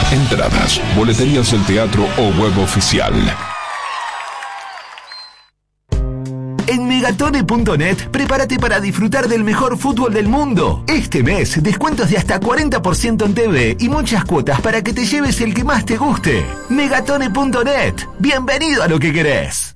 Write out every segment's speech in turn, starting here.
Entradas, boleterías del teatro o web oficial. En Megatone.net, prepárate para disfrutar del mejor fútbol del mundo. Este mes, descuentos de hasta 40% en TV y muchas cuotas para que te lleves el que más te guste. Megatone.net, bienvenido a lo que querés.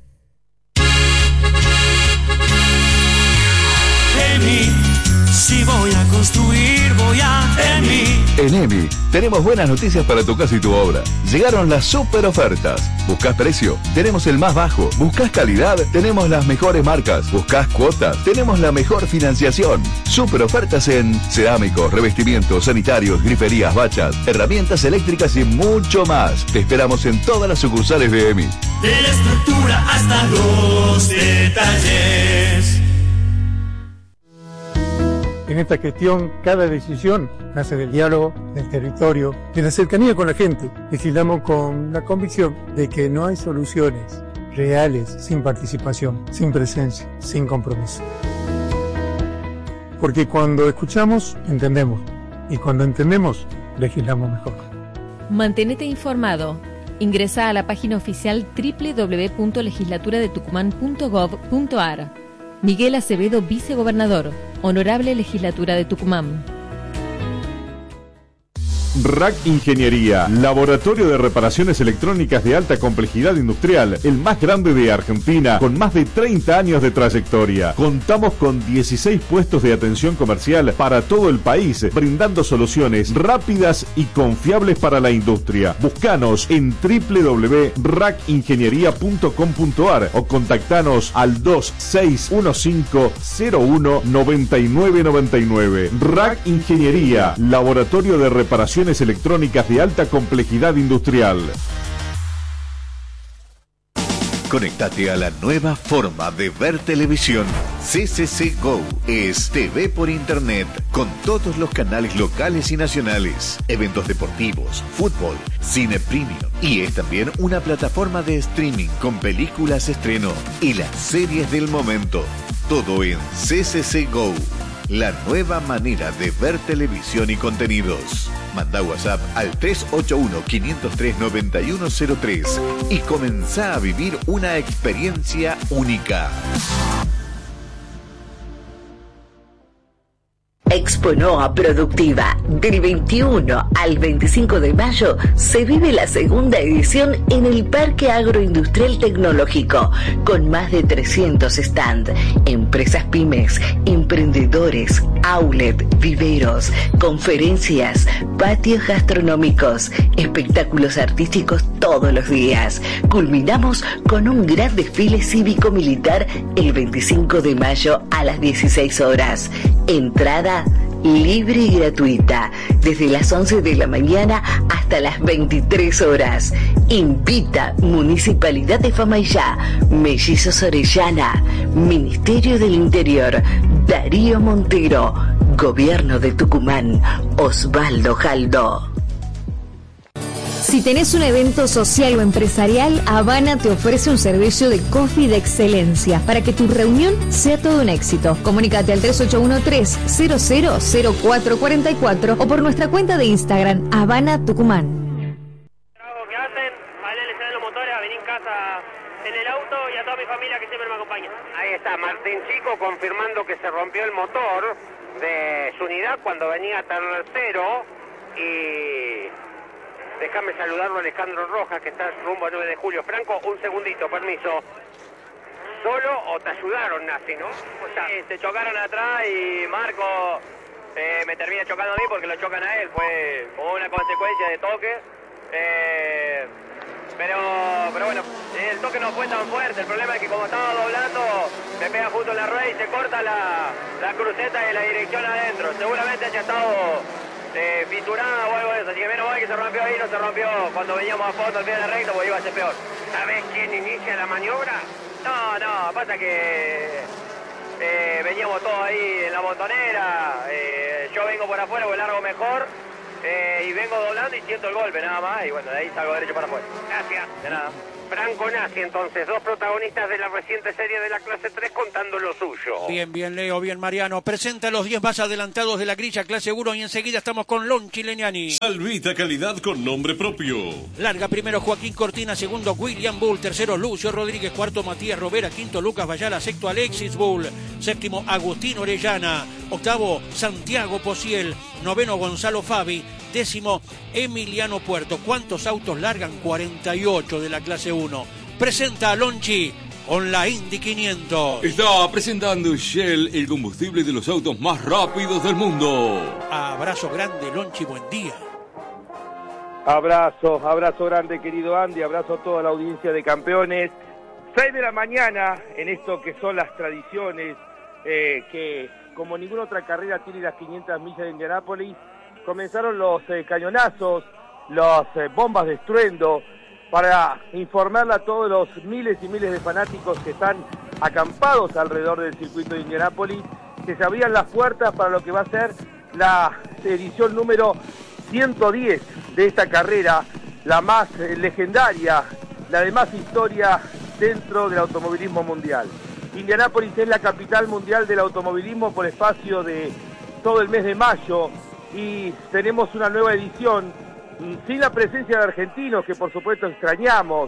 Si voy a construir, voy a EMI. En EMI tenemos buenas noticias para tu casa y tu obra. Llegaron las super ofertas. ¿Buscás precio? Tenemos el más bajo. ¿Buscás calidad? Tenemos las mejores marcas. ¿Buscás cuotas? Tenemos la mejor financiación. Super ofertas en cerámicos, revestimientos, sanitarios, griferías, bachas, herramientas eléctricas y mucho más. Te esperamos en todas las sucursales de EMI. De la estructura hasta los detalles. En esta gestión, cada decisión nace del diálogo, del territorio, de la cercanía con la gente. Legislamos con la convicción de que no hay soluciones reales sin participación, sin presencia, sin compromiso. Porque cuando escuchamos, entendemos. Y cuando entendemos, legislamos mejor. Mantenete informado. Ingresa a la página oficial www.legislaturadetucumán.gov.ar. Miguel Acevedo, vicegobernador. Honorable Legislatura de Tucumán. RAC Ingeniería, laboratorio de reparaciones electrónicas de alta complejidad industrial, el más grande de Argentina, con más de 30 años de trayectoria. Contamos con 16 puestos de atención comercial para todo el país, brindando soluciones rápidas y confiables para la industria. Búscanos en www.racingeniería.com.ar o contactanos al 2615-019999. RAC Ingeniería, laboratorio de reparaciones electrónicas de alta complejidad industrial. Conéctate a la nueva forma de ver televisión. CCC Go es TV por internet con todos los canales locales y nacionales, eventos deportivos, fútbol, cine premium y es también una plataforma de streaming con películas estreno y las series del momento. Todo en CCC Go. La nueva manera de ver televisión y contenidos. Manda WhatsApp al 381-503-9103 y comenzá a vivir una experiencia única. Exponoa Productiva. Del 21 al 25 de mayo se vive la segunda edición en el Parque Agroindustrial Tecnológico, con más de 300 stands, empresas pymes, emprendedores, outlet, viveros, conferencias, patios gastronómicos, espectáculos artísticos todos los días. Culminamos con un gran desfile cívico-militar el 25 de mayo a las 16 horas. Entrada libre y gratuita, desde las 11 de la mañana hasta las 23 horas. Invita Municipalidad de Famaillá, Mellizos Orellana, Ministerio del Interior, Darío Montero, Gobierno de Tucumán, Osvaldo Jaldo. Si tenés un evento social o empresarial, Habana te ofrece un servicio de coffee de excelencia para que tu reunión sea todo un éxito. Comunícate al 3813-000444 o por nuestra cuenta de Instagram, Habana Tucumán. Ahí está Martín Chico confirmando que se rompió el motor de su unidad cuando venía tercero y... Déjame saludarlo a Alejandro Rojas, que está rumbo a 9 de julio. Franco, un segundito, permiso. ¿Solo o te ayudaron, Nazi, no? O sea, se chocaron atrás y Marco me termina chocando a mí porque lo chocan a él. Fue como una consecuencia de toque. Pero bueno, el toque no fue tan fuerte. El problema es que como estaba doblando, me pega justo en la rueda y se corta la cruceta de la dirección adentro. Seguramente haya estado... fisurada o algo de eso, así que menos mal que se rompió ahí, no se rompió cuando veníamos a fondo al pie de la recta, porque iba a ser peor. ¿Sabés quién inicia la maniobra? No, pasa que veníamos todos ahí en la montonera, yo vengo por afuera porque largo mejor, y vengo doblando y siento el golpe nada más, y bueno, de ahí salgo derecho para afuera. Gracias. De nada. Franco Nassi, entonces, dos protagonistas de la reciente serie de la clase 3 contando lo suyo. Bien, Leo, bien, Mariano. Presenta los 10 más adelantados de la grilla clase 1 y enseguida estamos con Lonchi Leniani. Salvita calidad con nombre propio. Larga primero Joaquín Cortina, segundo William Bull, tercero Lucio Rodríguez, cuarto Matías Robera, quinto Lucas Bayala, sexto Alexis Bull, séptimo Agustín Orellana, octavo Santiago Pociel, noveno Gonzalo Fabi, décimo Emiliano Puerto. ¿Cuántos autos largan? 48 de la clase 1. Presenta a Lonchi con la Indy 500. Está presentando Shell, el combustible de los autos más rápidos del mundo. Abrazo grande, Lonchi, buen día. Abrazo grande, querido Andy, abrazo a toda la audiencia de Campeones. 6 de la mañana en esto que son las tradiciones, que como ninguna otra carrera tiene las 500 millas de Indianápolis. Comenzaron los cañonazos, las bombas de estruendo, para informarle a todos los miles y miles de fanáticos que están acampados alrededor del circuito de Indianápolis, que se abrían las puertas para lo que va a ser la edición número 110 de esta carrera, la más legendaria, la de más historia dentro del automovilismo mundial. Indianápolis es la capital mundial del automovilismo por espacio de todo el mes de mayo, y tenemos una nueva edición sin la presencia de argentinos, que por supuesto extrañamos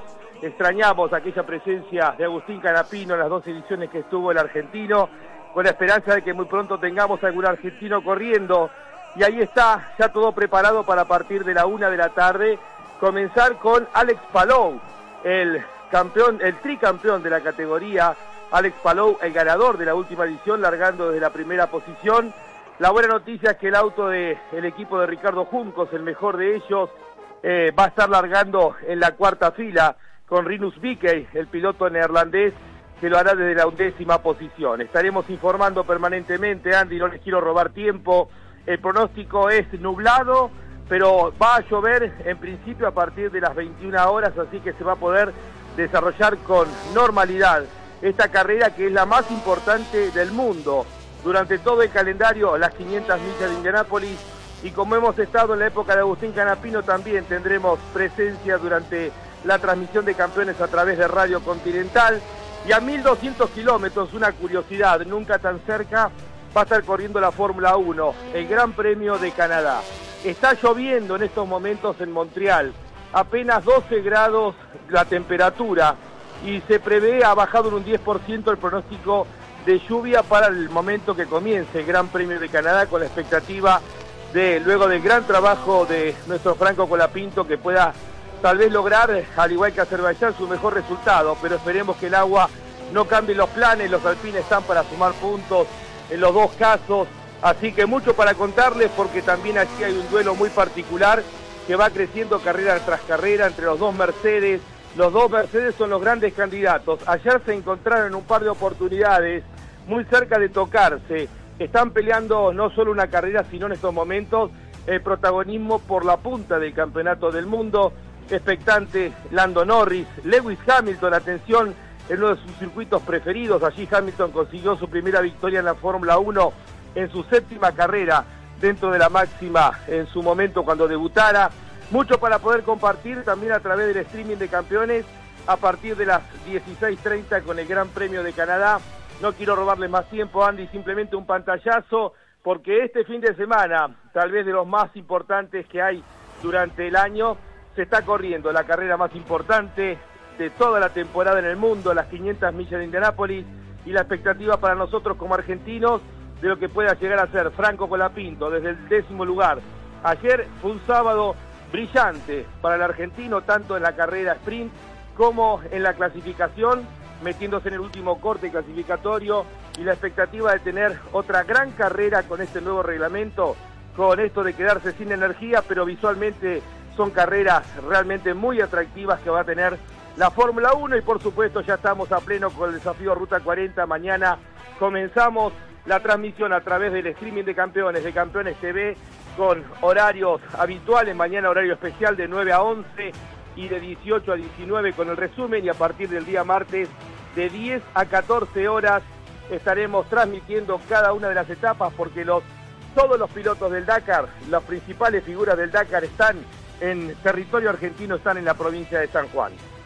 aquella presencia de Agustín Canapino en las dos ediciones que estuvo el argentino, con la esperanza de que muy pronto tengamos algún argentino corriendo. Y ahí está ya todo preparado para, a partir de la 1 de la tarde, comenzar con Alex Palou, el tricampeón de la categoría. Alex Palou, el ganador de la última edición, largando desde la primera posición. La buena noticia es que el auto del equipo de Ricardo Juncos, el mejor de ellos, va a estar largando en la cuarta fila con Rinus Bickey, el piloto neerlandés, que lo hará desde la 11ª posición. Estaremos informando permanentemente, Andy, no les quiero robar tiempo. El pronóstico es nublado, pero va a llover en principio a partir de las 21 horas, así que se va a poder desarrollar con normalidad esta carrera, que es la más importante del mundo. Durante todo el calendario, las 500 millas de Indianápolis, y como hemos estado en la época de Agustín Canapino, también tendremos presencia durante la transmisión de Campeones a través de Radio Continental. Y a 1200 kilómetros, una curiosidad, nunca tan cerca, va a estar corriendo la Fórmula 1, el Gran Premio de Canadá. Está lloviendo en estos momentos en Montreal, apenas 12 grados la temperatura, y se prevé, ha bajado en un 10% el pronóstico de lluvia para el momento que comience el Gran Premio de Canadá, con la expectativa de, luego del gran trabajo de nuestro Franco Colapinto, que pueda tal vez lograr, al igual que Azerbaiyán, su mejor resultado, pero esperemos que el agua no cambie los planes. Los alpines están para sumar puntos en los dos casos, así que mucho para contarles, porque también aquí hay un duelo muy particular que va creciendo carrera tras carrera entre los dos Mercedes. Los dos Mercedes son los grandes candidatos. Ayer se encontraron en un par de oportunidades muy cerca de tocarse. Están peleando no solo una carrera, sino en estos momentos el protagonismo por la punta del campeonato del mundo. Expectante Lando Norris, Lewis Hamilton, atención, en uno de sus circuitos preferidos. Allí Hamilton consiguió su primera victoria en la Fórmula 1 en su 7ª carrera dentro de la máxima en su momento cuando debutara. Mucho para poder compartir también a través del streaming de Campeones a partir de las 16:30 con el Gran Premio de Canadá. No quiero robarles más tiempo, Andy, simplemente un pantallazo, porque este fin de semana, tal vez de los más importantes que hay durante el año, se está corriendo la carrera más importante de toda la temporada en el mundo, las 500 millas de Indianápolis, y la expectativa para nosotros como argentinos de lo que pueda llegar a ser Franco Colapinto desde el 10º lugar. Ayer fue un sábado brillante para el argentino, tanto en la carrera sprint como en la clasificación, metiéndose en el último corte clasificatorio, y la expectativa de tener otra gran carrera con este nuevo reglamento, con esto de quedarse sin energía, pero visualmente son carreras realmente muy atractivas que va a tener la Fórmula 1, y por supuesto ya estamos a pleno con el desafío Ruta 40. Mañana comenzamos la transmisión a través del streaming de Campeones TV, con horarios habituales, mañana horario especial de 9 a 11 y de 18 a 19 con el resumen, y a partir del día martes de 10 a 14 horas estaremos transmitiendo cada una de las etapas, porque todos los pilotos del Dakar, las principales figuras del Dakar están en territorio argentino, están en la provincia de San Juan.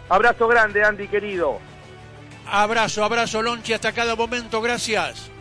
Abrazo grande, Andy, querido. Abrazo, Lonchi, hasta cada momento, gracias.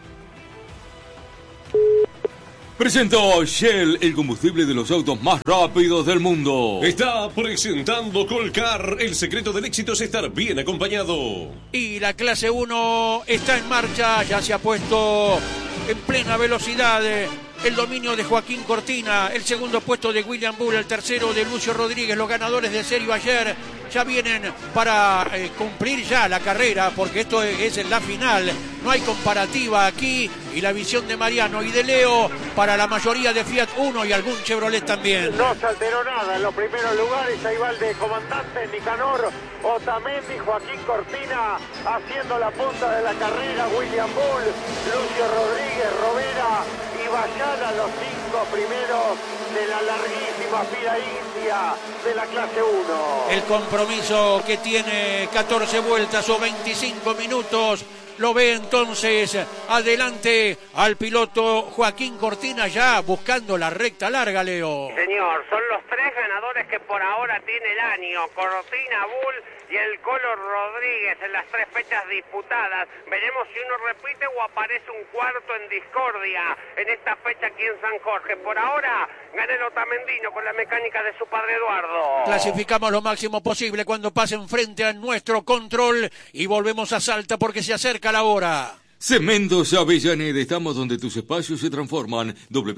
Presentó Shell, el combustible de los autos más rápidos del mundo. Está presentando Colcar. El secreto del éxito es estar bien acompañado. Y la clase 1 está en marcha, ya se ha puesto en plena velocidad. El dominio de Joaquín Cortina, el segundo puesto de William Bull, el tercero de Lucio Rodríguez, los ganadores de serio ayer ya vienen para cumplir ya la carrera, porque esto es la final, no hay comparativa aquí, y la visión de Mariano y de Leo para la mayoría de Fiat Uno y algún Chevrolet también. No se alteró nada en los primeros lugares, ahí va el de comandante Nicanor Otamendi, Joaquín Cortina haciendo la punta de la carrera, William Bull, Lucio Rodríguez, Rovera y Bayala, los 5 primeros de la larguísima fila india de la clase 1. El compromiso que tiene 14 vueltas o 25 minutos lo ve entonces adelante al piloto Joaquín Cortina, ya buscando la recta larga, Leo. Señor, son los 3 ganadores que por ahora tiene el año, Cortina, Bull y el Colo Rodríguez en las 3 fechas disputadas. Veremos si uno repite o aparece un cuarto en discordia en esta fecha aquí en San Jorge. Por ahora gana el Otamendino con la mecánica de su padre Eduardo. Clasificamos lo máximo posible cuando pasen frente a nuestro control y volvemos a Salta porque se acerca la hora. Cementos Avellaneda, estamos donde tus espacios se transforman.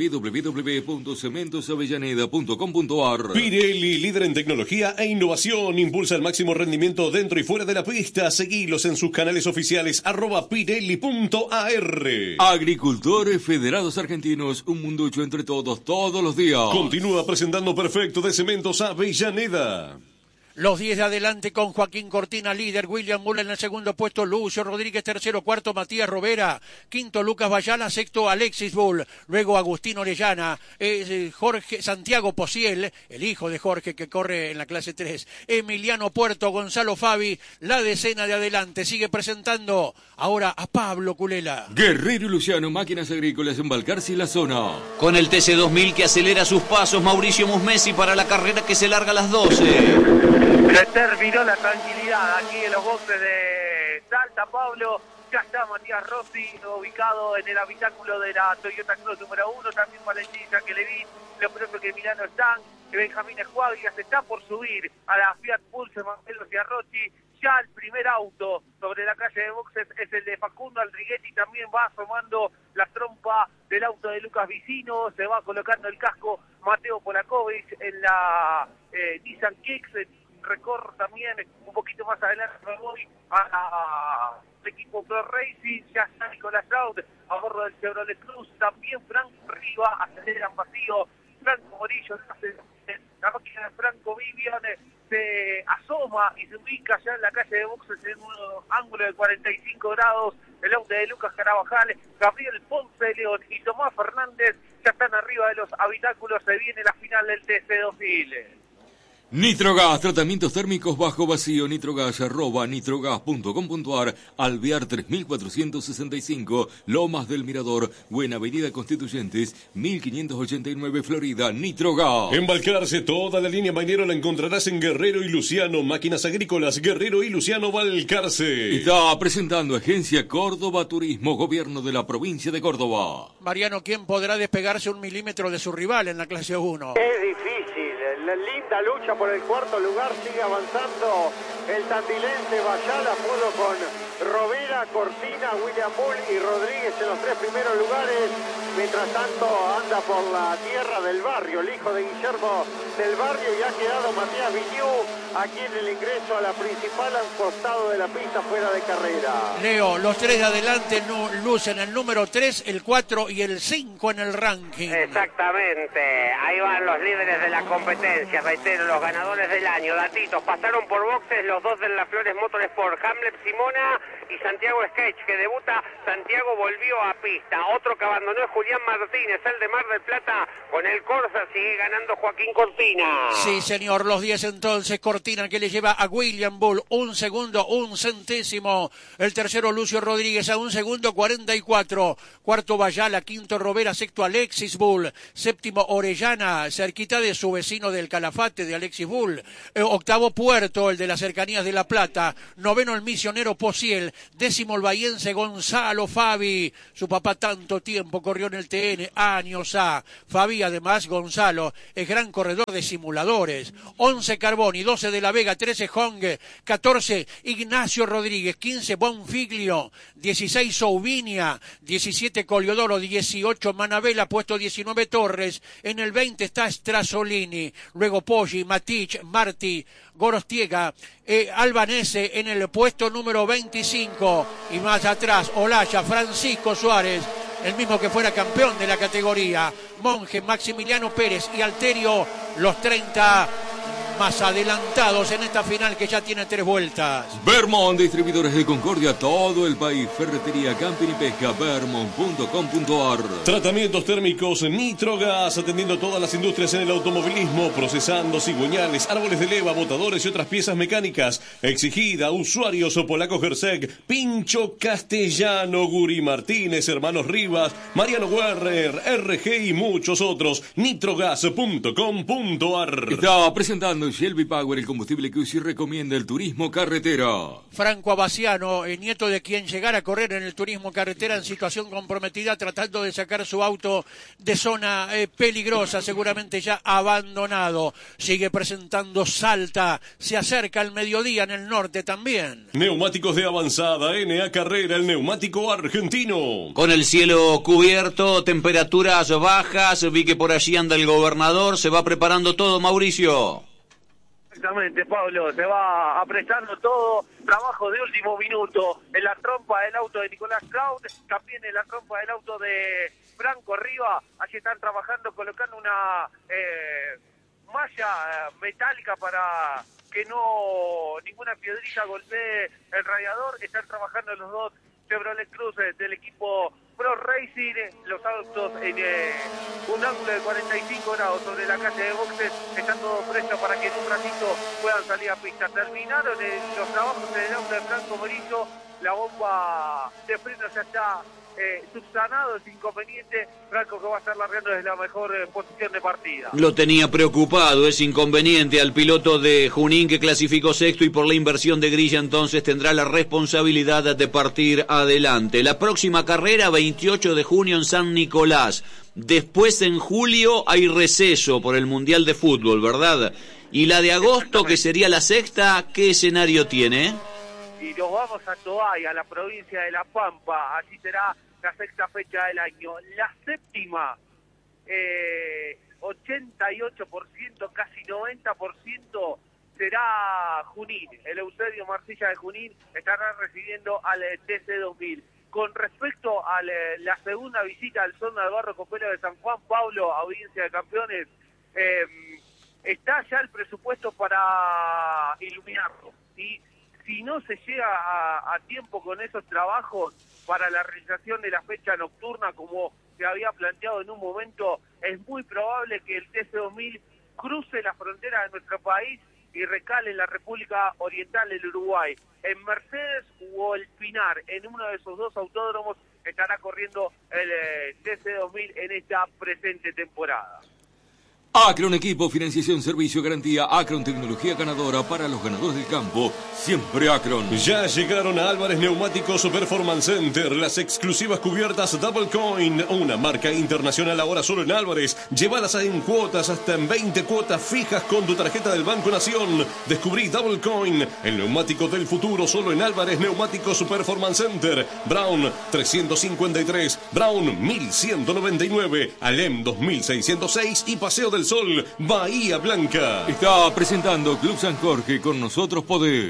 www.cementosavellaneda.com.ar. Pirelli, líder en tecnología e innovación, impulsa el máximo rendimiento dentro y fuera de la pista. Seguilos en sus canales oficiales @pirelli.ar. Agricultores Federados Argentinos, un mundo hecho entre todos, todos los días. Continúa presentando perfecto de Cementos Avellaneda. Los 10 de adelante con Joaquín Cortina, líder, William Bull en el segundo puesto, Lucio Rodríguez, tercero, cuarto, Matías Rovera, quinto, Lucas Bayala, sexto, Alexis Bull, luego Agustín Orellana, Jorge Santiago Pociel, el hijo de Jorge que corre en la clase 3, Emiliano Puerto, Gonzalo Fabi, la decena de adelante, sigue presentando ahora a Pablo Culela. Guerrero y Luciano, máquinas agrícolas en Balcarce y la zona. Con el TC2000 que acelera sus pasos, Mauricio Musmesi para la carrera que se larga a las 12. Se terminó la tranquilidad aquí en los boxes de Salta, Pablo. Ya está Matías Rossi ubicado en el habitáculo de la Toyota Cross número 1, también Valentín Jacquelevin, lo propio que Milano Stang, Benjamín Escuadrias está por subir a la Fiat Pulse Marcelo Ciarrochi. Ya el primer auto sobre la calle de boxes es el de Facundo Aldriguetti, también va asomando la trompa del auto de Lucas Vicino, se va colocando el casco Mateo Polakovic en la Nissan Kicks. Recorro también un poquito más adelante, me voy al equipo Pro Racing, ya está Nicolás Raud a bordo del Chevrolet Cruz, también Franco Riva, aceleran vacío, Franco Morillo, la máquina de Franco Vivian se asoma y se ubica ya en la calle de boxes en un ángulo de 45 grados, el auto de Lucas Carabajal, Gabriel Ponce de León y Tomás Fernández ya están arriba de los habitáculos, se viene la final del TC2000. Nitrogas, tratamientos térmicos bajo vacío, nitrogas, @nitrogas.com.ar, Alvear 3465, Lomas del Mirador, Buena Avenida Constituyentes, 1589 Florida, Nitrogas. En Balcarce, toda la línea Mainero la encontrarás en Guerrero y Luciano, máquinas agrícolas, Guerrero y Luciano Balcarce. Está presentando Agencia Córdoba Turismo, Gobierno de la Provincia de Córdoba. Mariano, ¿quién podrá despegarse 1 milímetro de su rival en la clase 1? Es difícil, la linda lucha por el cuarto lugar, sigue avanzando el tandilense. Bayala pudo con Rovera, Cortina, William Bull y Rodríguez en los 3 primeros lugares. Mientras tanto anda por la tierra del barrio, el hijo de Guillermo del Barrio, y ha quedado Matías Viñú aquí en el ingreso a la principal al costado de la pista fuera de carrera. Leo, los 3 de adelante lucen el número 3, el 4 y el 5 en el ranking. Exactamente, ahí van los líderes de la competencia, reitero, los ganadores del año. Datitos, pasaron por boxes los 2 de la Flores Motorsport, Hamlet Simona y Santiago Sketch, que debuta. Santiago volvió a pista. Otro que abandonó es Julián Martínez, el de Mar del Plata. Con el Corsa sigue ganando Joaquín Cortina. Sí, señor, los 10 entonces. Cortina que le lleva a William Bull 1 segundo, 1 centésimo. El tercero Lucio Rodríguez a 1 segundo 44. Cuarto Bayala, quinto Robera, sexto Alexis Bull, séptimo Orellana, cerquita de su vecino del Calafate, de Alexis Bull. Octavo Puerto, el de las cercanías de La Plata. Noveno el misionero Pociel. Décimo el bahiense Gonzalo Fabi. Su papá tanto tiempo corrió en el TN, años A. Fabi, además, Gonzalo, es gran corredor de simuladores. 11 Carboni, 12 de la Vega, 13 Hong, 14 Ignacio Rodríguez, 15 Bonfiglio, 16 Souvinia, 17 Coliodoro, 18 Manabela, puesto 19 Torres. En el 20 está Strasolini, luego Poggi, Matich, Marti, Gorostiega, Albanese en el puesto número 25 y más atrás Olaya, Francisco Suárez, el mismo que fuera campeón de la categoría, Monge, Maximiliano Pérez y Alterio, los 30 más adelantados en esta final que ya tiene 3 vueltas. Vermont, distribuidores de Concordia, todo el país. Ferretería, camping y pesca, vermont.com.ar. Tratamientos térmicos Nitrogas, atendiendo todas las industrias en el automovilismo, procesando cigüeñales, árboles de leva, botadores y otras piezas mecánicas. Exigida, usuarios Polaco Gerseg, Pincho Castellano, Guri Martínez, Hermanos Rivas, Mariano Werner, RG y muchos otros. Nitrogas.com.ar. Está presentando Shelby Power, el combustible que hoy sí recomienda el turismo carretera. Franco Abaciano, nieto de quien llegara a correr en el turismo carretera en situación comprometida, tratando de sacar su auto de zona peligrosa, seguramente ya abandonado. Sigue presentando Salta, se acerca al mediodía en el norte también. Neumáticos de avanzada, NA Carrera, el neumático argentino. Con el cielo cubierto, temperaturas bajas, vi que por allí anda el gobernador, se va preparando todo, Mauricio. Exactamente, Pablo, se va aprestando todo, trabajo de último minuto en la trompa del auto de Nicolás Kraut, también en la trompa del auto de Franco Riva. Allí están trabajando, colocando una malla metálica para que no ninguna piedrilla golpee el radiador. Están trabajando los dos Chevrolet Cruze del equipo Pro Racing, los autos en un ángulo de 45 grados sobre la calle de boxes. Están todos prestos para que en un ratito puedan salir a pista. Terminaron los trabajos en el auto de Franco Morillo. La bomba de freno ya está subsanado ese inconveniente. Franco que va a estar largando desde la mejor posición de partida. Lo tenía preocupado ese inconveniente al piloto de Junín, que clasificó sexto y por la inversión de grilla entonces tendrá la responsabilidad de partir adelante. La próxima carrera 28 de junio en San Nicolás. Después en julio hay receso por el Mundial de Fútbol, ¿verdad? Y la de agosto, que sería la sexta, ¿qué escenario tiene? Y nos vamos a Toay, a la provincia de La Pampa. Allí será la sexta fecha del año. La séptima, 88%, casi 90%, será Junín. El Eusebio Marcilla de Junín estará recibiendo al TC2000. Con respecto a la segunda visita al Sonda de Barro Copero de San Juan, Pablo, audiencia de campeones, está ya el presupuesto para iluminarlo. Y si no se llega a tiempo con esos trabajos para la realización de la fecha nocturna, como se había planteado en un momento, es muy probable que el TC2000 cruce la frontera de nuestro país y recale en la República Oriental del Uruguay. En Mercedes o El Pinar, en uno de esos dos autódromos, estará corriendo el TC2000 en esta presente temporada. Acron Equipo, financiación, servicio, garantía. Acron Tecnología ganadora para los ganadores del campo. Siempre Acron. Ya llegaron a Álvarez Neumáticos Performance Center las exclusivas cubiertas Double Coin, una marca internacional ahora solo en Álvarez. Llévalas en cuotas, hasta en 20 cuotas fijas con tu tarjeta del Banco Nación. Descubrí Double Coin, el neumático del futuro, solo en Álvarez Neumáticos Performance Center. Brown 353, Brown 1199, Alem 2606 y Paseo del Sol, Bahía Blanca. Está presentando Club San Jorge, con nosotros podés.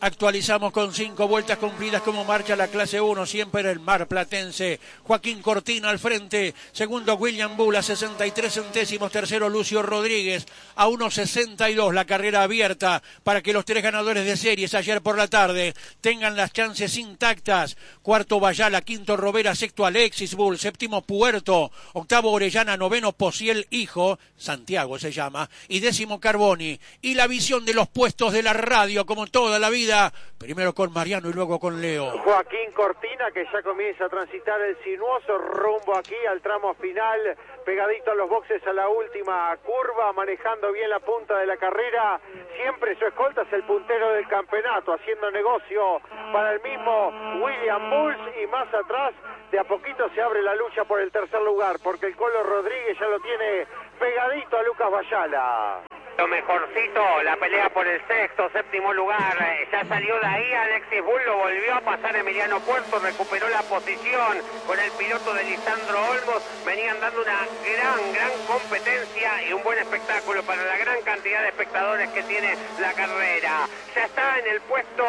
Actualizamos con 5 vueltas cumplidas como marcha la clase 1, siempre el marplatense. Joaquín Cortina al frente, segundo William Bull a 63 centésimos, tercero Lucio Rodríguez a 1.62, la carrera abierta para que los 3 ganadores de series ayer por la tarde tengan las chances intactas. Cuarto Bayala, quinto Robera, sexto Alexis Bull, séptimo Puerto, octavo Orellana, noveno Posiel Hijo, Santiago se llama, y décimo Carboni. Y la visión de los puestos de la radio, como toda la vida, primero con Mariano y luego con Leo. Joaquín Cortina, que ya comienza a transitar el sinuoso rumbo aquí al tramo final, pegadito a los boxes a la última curva, manejando bien la punta de la carrera. Siempre su escolta es el puntero del campeonato, haciendo negocio para el mismo William Bulls, y más atrás de a poquito se abre la lucha por el tercer lugar, porque el Colo Rodríguez ya lo tiene pegadito a Lucas Bayala. Lo mejorcito, la pelea por el sexto, séptimo lugar, ya salió de ahí Alexis Bull, lo volvió a pasar Emiliano Puerto, recuperó la posición con el piloto de Lisandro Olmos, venían dando una gran competencia y un buen espectáculo para la gran cantidad de espectadores que tiene la carrera. Ya está en el puesto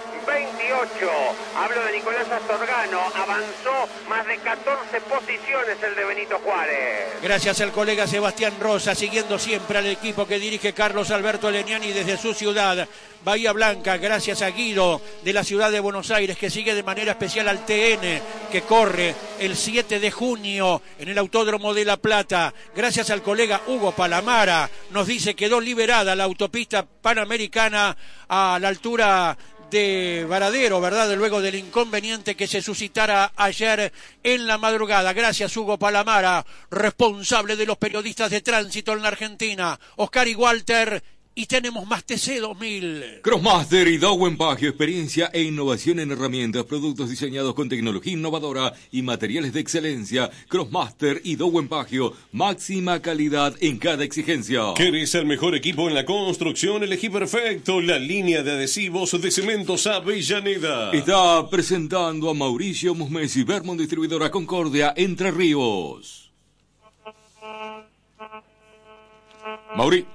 28, hablo de Nicolás Astorgano, avanzó más de 14 posiciones el de Benito Juárez. Gracias al colega Sebastián Rosa, siguiendo siempre al equipo que dirige Carlos Alberto Leniani desde su ciudad, Bahía Blanca. Gracias a Guido de la ciudad de Buenos Aires, que sigue de manera especial al TN, que corre el 7 de junio en el Autódromo de La Plata. Gracias al colega Hugo Palamara, nos dice quedó liberada la autopista panamericana a la altura de Varadero, ¿verdad? Luego del inconveniente que se suscitara ayer en la madrugada. Gracias, Hugo Palamara, responsable de los periodistas de tránsito en la Argentina. Oscar y Walter, y tenemos más TC 2000. Crossmaster y Dowen Pagio, experiencia e innovación en herramientas, productos diseñados con tecnología innovadora y materiales de excelencia. Crossmaster y Dowen Pagio, máxima calidad en cada exigencia. ¿Querés el mejor equipo en la construcción? Elegí perfecto la línea de adhesivos de Cementos Avellaneda. Está presentando a Mauricio Musmesi, Vermont Distribuidora Concordia, Entre Ríos. Mauri.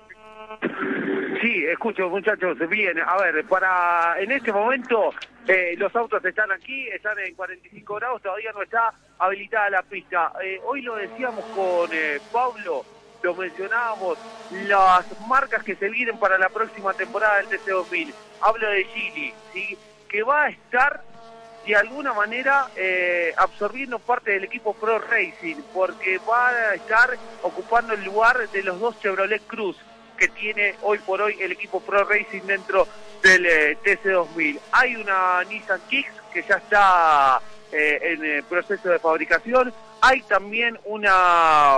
Sí, escucho, muchachos, bien, a ver, en este momento los autos están aquí, están en 45 grados, todavía no está habilitada la pista. Hoy lo decíamos con Pablo, lo mencionábamos, las marcas que se vienen para la próxima temporada del TC2000. Hablo de Gili, ¿sí? Que va a estar de alguna manera absorbiendo parte del equipo Pro Racing, porque va a estar ocupando el lugar de los 2 Chevrolet Cruz que tiene hoy por hoy el equipo Pro Racing dentro del TC2000. Hay una Nissan Kicks que ya está en proceso de fabricación. Hay también una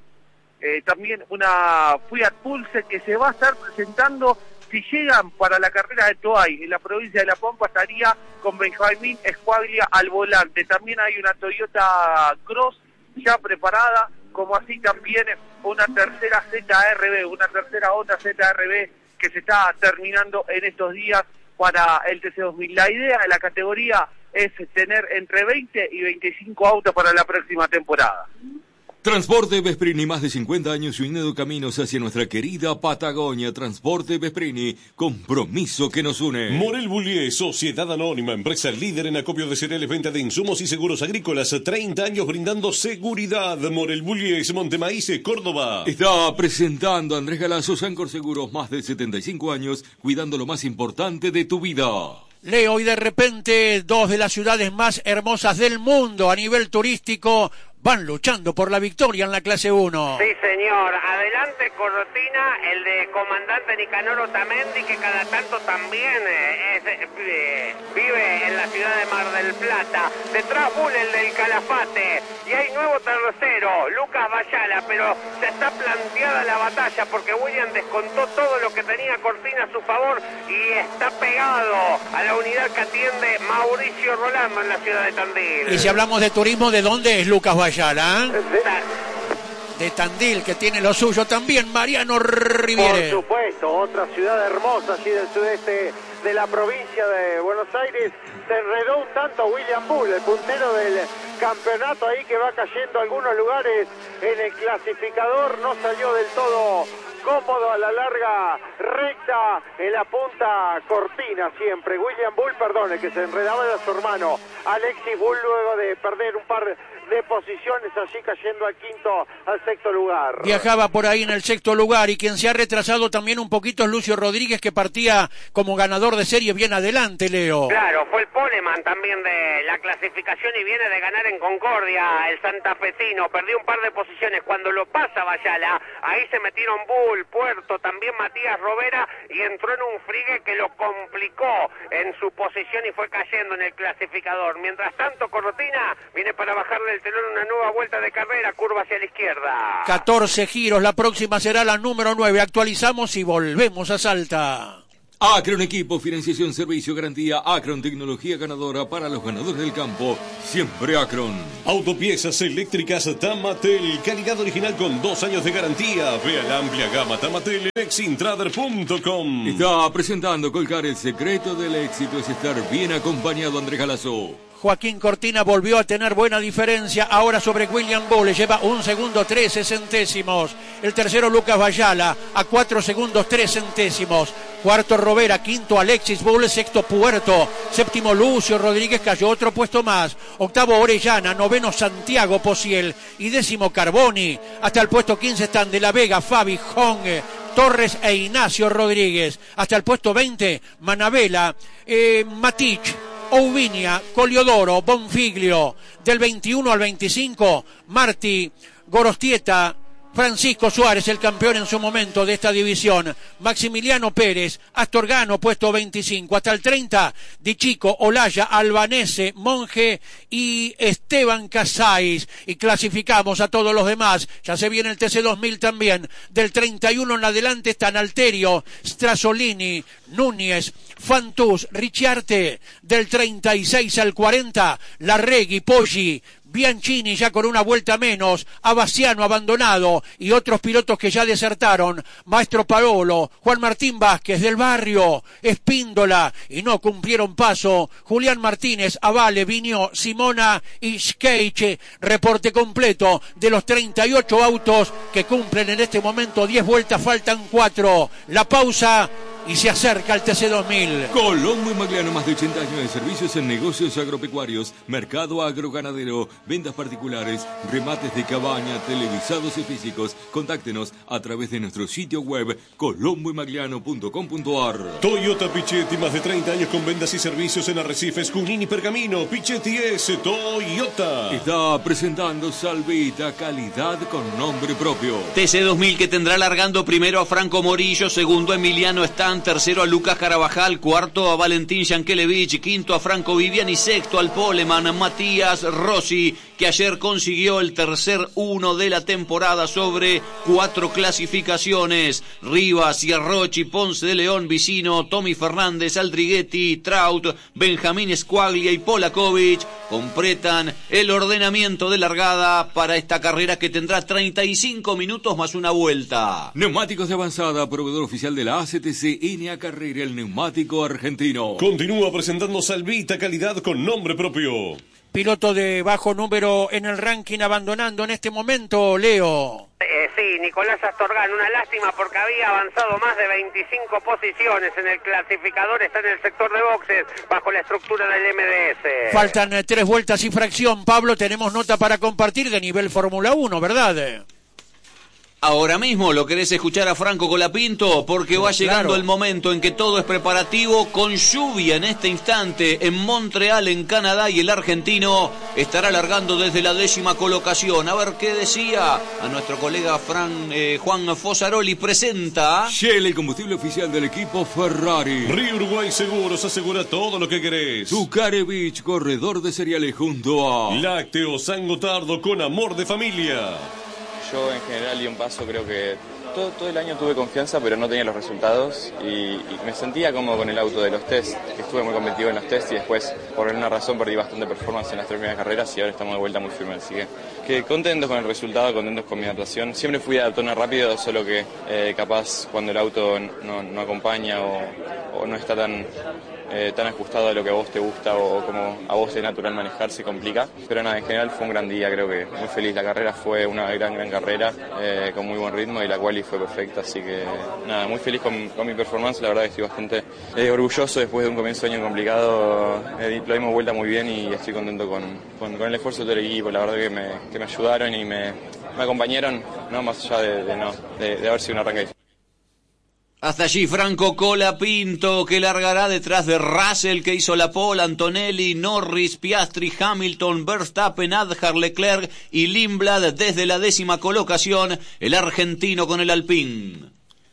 Fiat Pulse que se va a estar presentando. Si llegan para la carrera de Toay en la provincia de La Pampa, estaría con Benjamín Escuaglia al volante. También hay una Toyota Cross ya preparada, como así también una tercera ZRB, una tercera otra ZRB que se está terminando en estos días para el TC2000. La idea de la categoría es tener entre 20 y 25 autos para la próxima temporada. Transporte Vesprini, más de 50 años uniendo caminos hacia nuestra querida Patagonia. Transporte Vesprini, compromiso que nos une. Morel Bullies, Sociedad Anónima, empresa líder en acopio de cereales, venta de insumos y seguros agrícolas. 30 años brindando seguridad. Morel Bullies, Montemaíz, Córdoba. Está presentando a Andrés Galazo, Sancor Seguros, más de 75 años, cuidando lo más importante de tu vida. Leo, y de repente 2 de las ciudades más hermosas del mundo a nivel turístico van luchando por la victoria en la clase 1. Sí, señor. Adelante Cortina, el de comandante Nicanor Otamendi, que cada tanto también vive en la ciudad de Mar del Plata. Detrás Bull, el del Calafate. Y hay nuevo tercero, Lucas Bayala, pero ya está planteada la batalla porque William descontó todo lo que tenía Cortina a su favor y está pegado a la unidad que atiende Mauricio Rolando en la ciudad de Tandil. Y si hablamos de turismo, ¿de dónde es Lucas Bayala? De Tandil, que tiene lo suyo también, Mariano Riviere. Por supuesto, otra ciudad hermosa allí del sudeste de la provincia de Buenos Aires. Se enredó un tanto William Bull, el puntero del campeonato ahí, que va cayendo a algunos lugares en el clasificador. No salió del todo cómodo a la larga recta en la punta Cortina siempre. William Bull, perdón, el que se enredaba era su hermano Alexis Bull, luego de perder un par de posiciones, allí cayendo al sexto lugar. Viajaba por ahí en el sexto lugar, y quien se ha retrasado también un poquito es Lucio Rodríguez, que partía como ganador de serie bien adelante, Leo. Claro, fue el poleman también de la clasificación y viene de ganar en Concordia el santafesino. Perdió un par de posiciones cuando lo pasa Bayala. Ahí se metieron Bull, Puerto, también Matías Rovera, y entró en un frigue que lo complicó en su posición y fue cayendo en el clasificador. Mientras tanto, Cortina viene para bajarle el telón, una nueva vuelta de carrera, curva hacia la izquierda. 14 giros, la próxima será la número 9. Actualizamos y volvemos a Salta. Acron Equipo, financiación, servicio, garantía. Acron, tecnología ganadora para los ganadores del campo. Siempre Acron. Autopiezas eléctricas Tamatel, calidad original con 2 años de garantía. Vea la amplia gama Tamatel en exintrader.com. Está presentando Colcar. El secreto del éxito es estar bien acompañado. Andrés Galazo. Joaquín Cortina volvió a tener buena diferencia ahora sobre William Bull, lleva 1 segundo 13 centésimos. El tercero Lucas Bayala a 4 segundos 3 centésimos. Cuarto Rovera, quinto Alexis Bull, sexto Puerto, séptimo Lucio Rodríguez, cayó otro puesto más. Octavo Orellana, noveno Santiago Pociel y décimo Carboni. Hasta el puesto 15 están De la Vega, Fabi, Hong, Torres e Ignacio Rodríguez. Hasta el puesto 20 Manabela, Matich, Oubinia, Coliodoro, Bonfiglio. Del 21 al 25, Martí, Gorostieta, Francisco Suárez, el campeón en su momento de esta división. Maximiliano Pérez, Astorgano, puesto 25. Hasta el 30, Di Chico, Olaya, Albanese, Monje y Esteban Casais. Y clasificamos a todos los demás. Ya se viene el TC2000 también. Del 31 en adelante están Alterio, Strasolini, Núñez, Fantús, Ricciarte. Del 36 al 40, Larregui, Poggi, Bianchini ya con una vuelta menos, Abaciano abandonado y otros pilotos que ya desertaron, Maestro Paolo, Juan Martín Vázquez del Barrio, Espíndola y no cumplieron paso, Julián Martínez, Avale, Viñó, Simona y Skeiche. Reporte completo de los 38 autos que cumplen en este momento 10 vueltas, faltan 4. La pausa y se acerca el TC2000. Colombo y Magliano, más de 80 años de servicios en negocios agropecuarios, mercado agroganadero, ventas particulares, remates de cabaña, televisados y físicos. Contáctenos a través de nuestro sitio web colomboymagliano.com.ar. Toyota Pichetti, más de 30 años con ventas y servicios en Arrecifes, Junín y Pergamino. Pichetti es Toyota. Está presentando Salvita, calidad con nombre propio. TC2000 que tendrá largando primero a Franco Morillo, segundo a Emiliano Stan, tercero a Lucas Carabajal, cuarto a Valentín Yankelevich, quinto a Franco Vivian y sexto al poleman Matías Rossi, que ayer consiguió el tercer 1 de la temporada sobre 4 clasificaciones. Rivas, Ciarrochi, Ponce de León, Vicino, Tommy Fernández, Aldriguetti, Traut, Benjamín Squaglia y Polakovic completan el ordenamiento de largada para esta carrera que tendrá 35 minutos más una vuelta. Neumáticos de avanzada, proveedor oficial de la ACTC, NA Carrera, el neumático argentino. Continúa presentando Salvita, calidad con nombre propio. Piloto de bajo número en el ranking abandonando en este momento, Leo. Sí, Nicolás Astorgán, una lástima porque había avanzado más de 25 posiciones en el clasificador, está en el sector de boxes bajo la estructura del MDS. Faltan 3 vueltas y fracción. Pablo, tenemos nota para compartir de nivel Fórmula 1, ¿verdad? Ahora mismo lo querés escuchar a Franco Colapinto, porque va llegando el momento en que todo es preparativo, con lluvia en este instante en Montreal, en Canadá, y el argentino estará largando desde la 10ª colocación. A ver qué decía a nuestro colega Juan Fosaroli. Presenta Shell, el combustible oficial del equipo Ferrari. Río Uruguay Seguros, asegura todo lo que querés. Zucarevich, corredor de cereales junto a Lácteos San Gotardo, con amor de familia. Yo en general di un paso, creo que todo el año tuve confianza, pero no tenía los resultados y me sentía cómodo con el auto de los test, que estuve muy competitivo en los test y después por alguna razón perdí bastante performance en las 3 primeras carreras y ahora estamos de vuelta muy firmes, así que contentos con el resultado, contentos con mi actuación. Siempre fui a tono rápido, solo que capaz cuando el auto no acompaña o no está tan ajustado a lo que a vos te gusta o como a vos es natural manejar, se complica. Pero nada, en general fue un gran día, creo que muy feliz. La carrera fue una gran carrera con muy buen ritmo y la quali fue perfecta, así que nada, muy feliz con mi performance, la verdad que estoy bastante orgulloso después de un comienzo de año complicado, lo dimos vuelta muy bien y estoy contento con el esfuerzo de todo el equipo, la verdad que me ayudaron y me acompañaron, no más allá de haber sido un arranque. Hasta allí Franco Colapinto, que largará detrás de Russell, que hizo la pole, Antonelli, Norris, Piastri, Hamilton, Verstappen, Adjar, Leclerc y Lindblad desde la 10ª colocación, el argentino con el Alpine.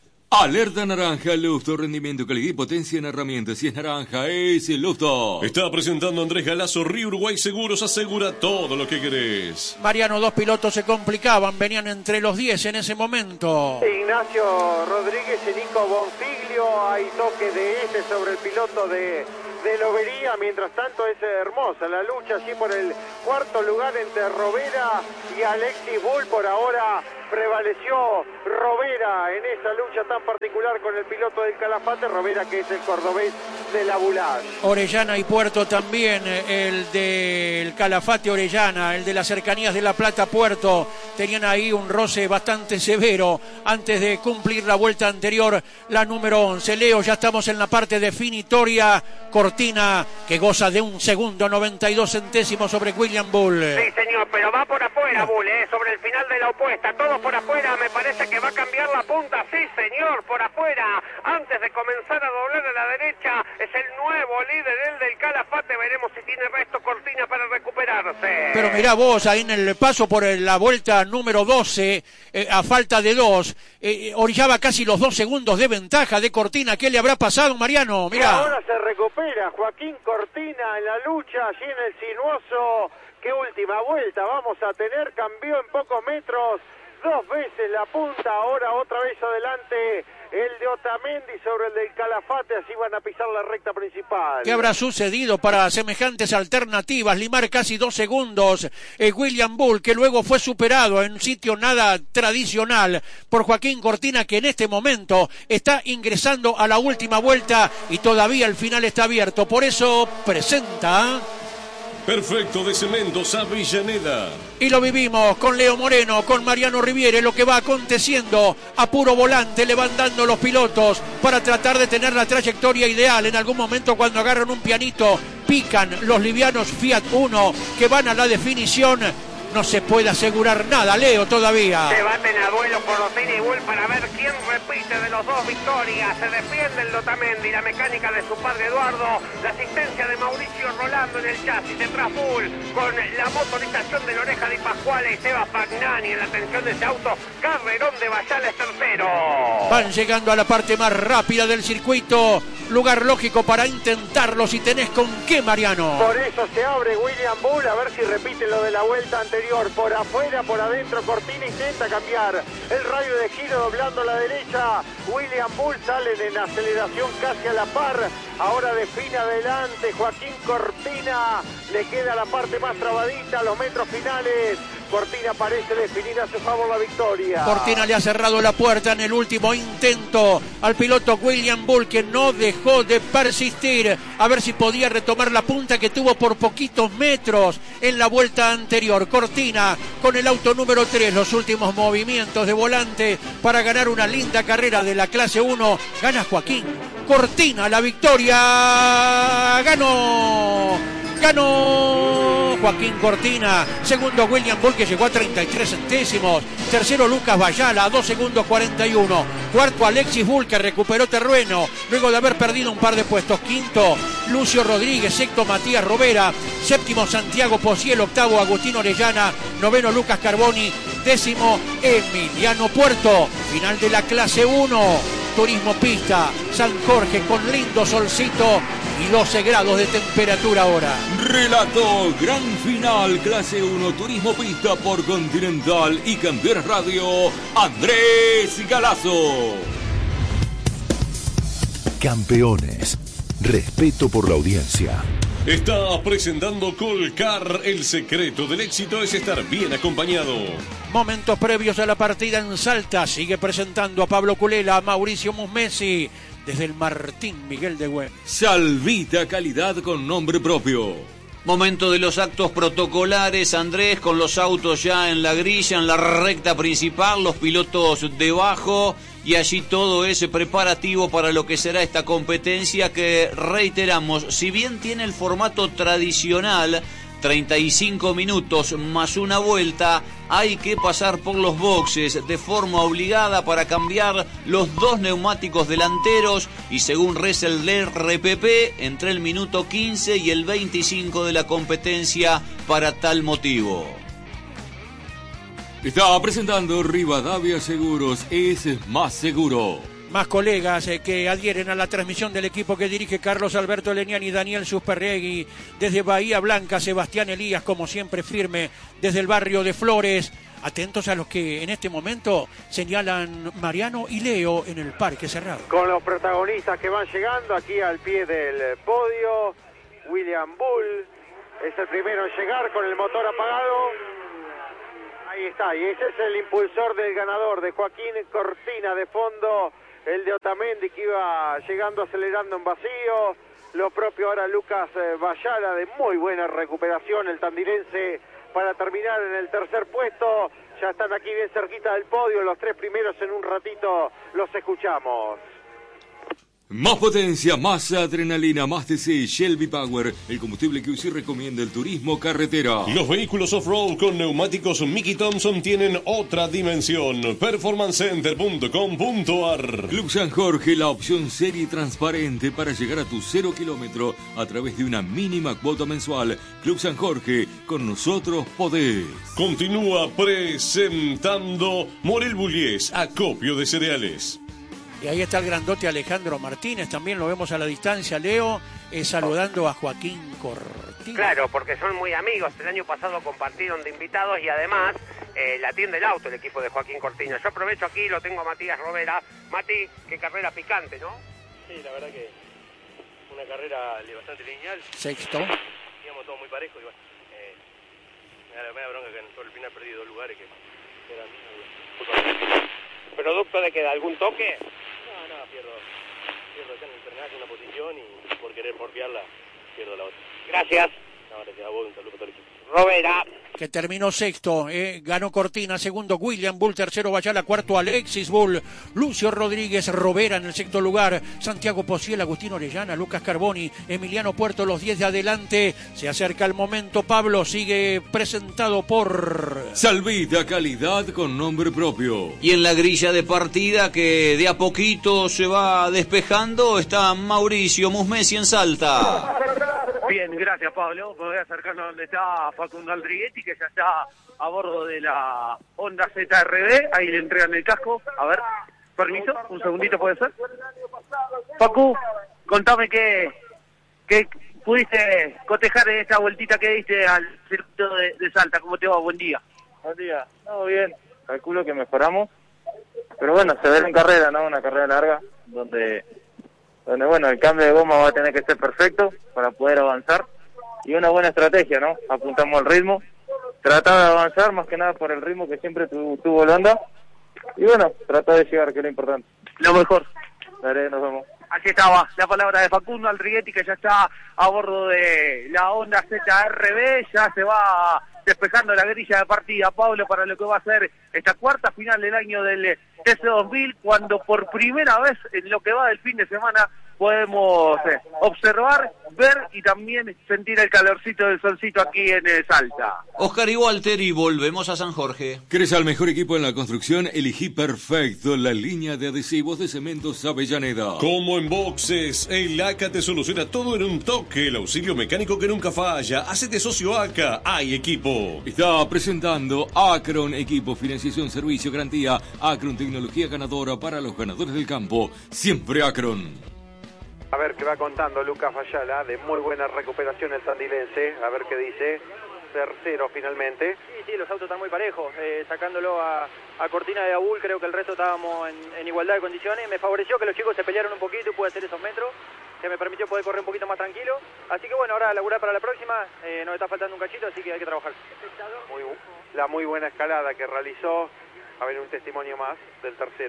Alerta naranja, Lufto, rendimiento, calidad y potencia en herramientas. Si es naranja, es el Lufto. Está presentando Andrés Galazo, Río Uruguay Seguros, asegura todo lo que querés. Mariano, 2 pilotos se complicaban, venían entre los 10 en ese momento. Ignacio Rodríguez y Nico Bonfiglio, hay toque de sobre el piloto de Lobería. Mientras tanto es hermosa la lucha allí por el 4º lugar entre Rovera y Alexis Bull. Por ahora prevaleció Rovera en esa lucha tan particular con el piloto del Calafate. Rovera, que es el cordobés de la Bulage. Orellana y Puerto también, el del Calafate Orellana, el de las cercanías de La Plata Puerto, tenían ahí un roce bastante severo antes de cumplir la vuelta anterior, la número 11. Leo, ya estamos en la parte definitoria. Cortina, que goza de 1 segundo 92 centésimos sobre William Bull. Sí, señor, pero va por afuera Bull, sobre el final de la opuesta, todo por afuera, me parece que va a cambiar la punta, sí, señor, por afuera, antes de comenzar a doblar a la derecha, es el nuevo líder, el del Calafate, veremos si tiene resto Cortina para recuperarse. Pero mirá vos, ahí en el paso por la vuelta número 12, a falta de 2, orillaba casi los 2 segundos de ventaja de Cortina. ¿Qué le habrá pasado, Mariano? Mirá. Y ahora se recupera Joaquín Cortina en la lucha allí en el sinuoso. ¿Qué última vuelta vamos a tener? Cambió en pocos metros 2 veces la punta, ahora otra vez adelante el de Otamendi sobre el del Calafate, así van a pisar la recta principal. ¿Qué habrá sucedido para semejantes alternativas? Limar casi 2 segundos. William Bull, que luego fue superado en un sitio nada tradicional por Joaquín Cortina, que en este momento está ingresando a la última vuelta y todavía el final está abierto. Por eso presenta... Perfecto de Cementos Avellaneda. Y lo vivimos con Leo Moreno, con Mariano Riviere, lo que va aconteciendo a puro volante, le van dando los pilotos para tratar de tener la trayectoria ideal. En algún momento, cuando agarran un pianito, pican los livianos Fiat Uno que van a la definición. No se puede asegurar nada, Leo, todavía. Se baten a duelo por Cortina y Bull para ver quién repite de los 2 victorias. Se defiende el Otamendi, la mecánica de su padre Eduardo, la asistencia de Mauricio Rolando en el chasis, detrás Bull, con la motorización de la Oreja de Pascuale y Seba Fagnani en la atención de ese auto. Carrerón de Bayala es tercero. Van llegando a la parte más rápida del circuito. Lugar lógico para intentarlo si tenés con qué, Mariano. Por eso se abre William Bull, a ver si repite lo de la vuelta anterior. Por afuera, por adentro, Cortina intenta cambiar el radio de giro doblando a la derecha. William Bull salen en aceleración casi a la par. Ahora define adelante Joaquín Cortina. Le queda la parte más trabadita, los metros finales. Cortina parece definir a su favor la victoria. Cortina le ha cerrado la puerta en el último intento al piloto William Bull, que no dejó de persistir a ver si podía retomar la punta que tuvo por poquitos metros en la vuelta anterior. Cortina con el auto número 3, los últimos movimientos de volante para ganar una linda carrera de la clase 1. Gana Joaquín Cortina la victoria. Ganó Joaquín Cortina. Segundo William Bull, que llegó a 33 centésimos. Tercero Lucas Bayala a 2 segundos 41. Cuarto Alexis Bull, que recuperó terreno luego de haber perdido un par de puestos. Quinto Lucio Rodríguez. Sexto Matías Rovera. Séptimo Santiago Pociel. Octavo Agustín Orellana. Noveno Lucas Carboni. Décimo Emiliano Puerto. Final de la clase 1. Turismo pista, San Jorge con lindo solcito y 12 grados de temperatura ahora. Relato gran final, clase 1, turismo pista por Continental y Campeones Radio, Andrés Galazo. Campeones, respeto por la audiencia. Está presentando Colcar. El secreto del éxito es estar bien acompañado. Momentos previos a la partida en Salta. Sigue presentando a Pablo Culela, a Mauricio Musmesi, desde el Martín Miguel de Güemes. Salvita, calidad con nombre propio. Momento de los actos protocolares, Andrés, con los autos ya en la grilla, en la recta principal, los pilotos debajo, y allí todo ese preparativo para lo que será esta competencia que, reiteramos, si bien tiene el formato tradicional, 35 minutos más una vuelta, hay que pasar por los boxes de forma obligada para cambiar los 2 neumáticos delanteros y, según reza el RPP, entre el minuto 15 y el 25 de la competencia para tal motivo. Está presentando Rivadavia Seguros, es más seguro. Más colegas que adhieren a la transmisión del equipo que dirige Carlos Alberto Leniani y Daniel Susperregui. Desde Bahía Blanca, Sebastián Elías, como siempre, firme desde el barrio de Flores. Atentos a los que en este momento señalan Mariano y Leo en el parque cerrado. Con los protagonistas que van llegando aquí al pie del podio. William Bull es el primero en llegar con el motor apagado. Ahí está, y ese es el impulsor del ganador, de Joaquín Cortina de fondo. El de Otamendi, que iba llegando acelerando en vacío. Lo propio ahora Lucas Bayala, de muy buena recuperación, el tandilense, para terminar en el tercer puesto. Ya están aquí bien cerquita del podio, los 3 primeros. En un ratito los escuchamos. Más potencia, más adrenalina, más TC, Shelby Power, el combustible que UCI recomienda el turismo carretera. Los vehículos off-road con neumáticos Mickey Thompson tienen otra dimensión. Performancecenter.com.ar. Club San Jorge, la opción seria y transparente para llegar a tu 0 kilómetro a través de una mínima cuota mensual. Club San Jorge, con nosotros podés. Continúa presentando Morel Bullies, acopio de cereales. Y ahí está el grandote Alejandro Martínez, también lo vemos a la distancia, Leo, saludando a Joaquín Cortina. Claro, porque son muy amigos, el año pasado compartieron de invitados y además la atiende el auto el equipo de Joaquín Cortina. Yo aprovecho aquí, lo tengo a Matías Robera. Mati, qué carrera picante, ¿no? Sí, la verdad que una carrera bastante lineal. Sexto. Íbamos todos muy parejos y bueno, me da bronca que en todo el final perdí 2 lugares que eran míos. ¿Producto de que de algún toque? No, pierdo acá en el frenaje una posición y por querer porfiarla pierdo la otra. Gracias. No, gracias a vos, un saludo para todo el equipo. Robera. Que terminó sexto, ganó Cortina, segundo William Bull, tercero Bayala, cuarto Alexis Bull, Lucio Rodríguez, Robera en el sexto lugar, Santiago Pociel, Agustín Orellana, Lucas Carboni, Emiliano Puerto, los 10 de adelante. Se acerca el momento, Pablo, sigue presentado por Salvita, calidad con nombre propio. Y en la grilla de partida, que de a poquito se va despejando, está Mauricio Musmesi en Salta. Bien, gracias Pablo. Me voy acercando a donde está Facundo Aldriguetti, que ya está a bordo de la Honda ZRB. Ahí le entregan el casco. A ver, permiso, un segundito puede ser. Facu, contame qué pudiste cotejar en esta vueltita que diste al circuito de Salta. ¿Cómo te va? Buen día. Buen día. No, bien. Calculo que mejoramos. Pero bueno, se ve en carrera, ¿no? Una carrera larga, donde bueno, el cambio de goma va a tener que ser perfecto para poder avanzar. Y una buena estrategia, ¿no? Apuntamos al ritmo. Tratar de avanzar, más que nada por el ritmo que siempre tuvo el Honda. Y bueno, tratar de llegar, que es lo importante. Lo mejor. Dale, nos vemos. Aquí estaba la palabra de Facundo Aldriguetti, que ya está a bordo de la Honda ZRB. Ya se va despejando la grilla de partida, Pablo, para lo que va a ser esta cuarta final del año del TC2000, cuando por primera vez en lo que va del fin de semana podemos observar, ver y también sentir el calorcito del solcito aquí en Salta. Oscar y Walter, y volvemos a San Jorge. ¿Querés al mejor equipo en la construcción? Elegí perfecto la línea de adhesivos de Cementos Avellaneda. Como en boxes, el ACA te soluciona todo en un toque. El auxilio mecánico que nunca falla. Hacete socio ACA, hay equipo. Está presentando Acron, equipo, financiación, servicio, garantía. Acron, tecnología ganadora para los ganadores del campo. Siempre Acron. A ver qué va contando Lucas Bayala, de muy buena recuperación el tandilense. A ver qué dice. Tercero finalmente. Sí, los autos están muy parejos. Sacándolo a Cortina de Abul, creo que el resto estábamos en igualdad de condiciones. Me favoreció que los chicos se pelearon un poquito y pude hacer esos metros, que me permitió poder correr un poquito más tranquilo. Así que bueno, ahora a laburar para la próxima. Nos está faltando un cachito, así que hay que trabajar. La muy buena escalada que realizó. A ver, un testimonio más del tercero.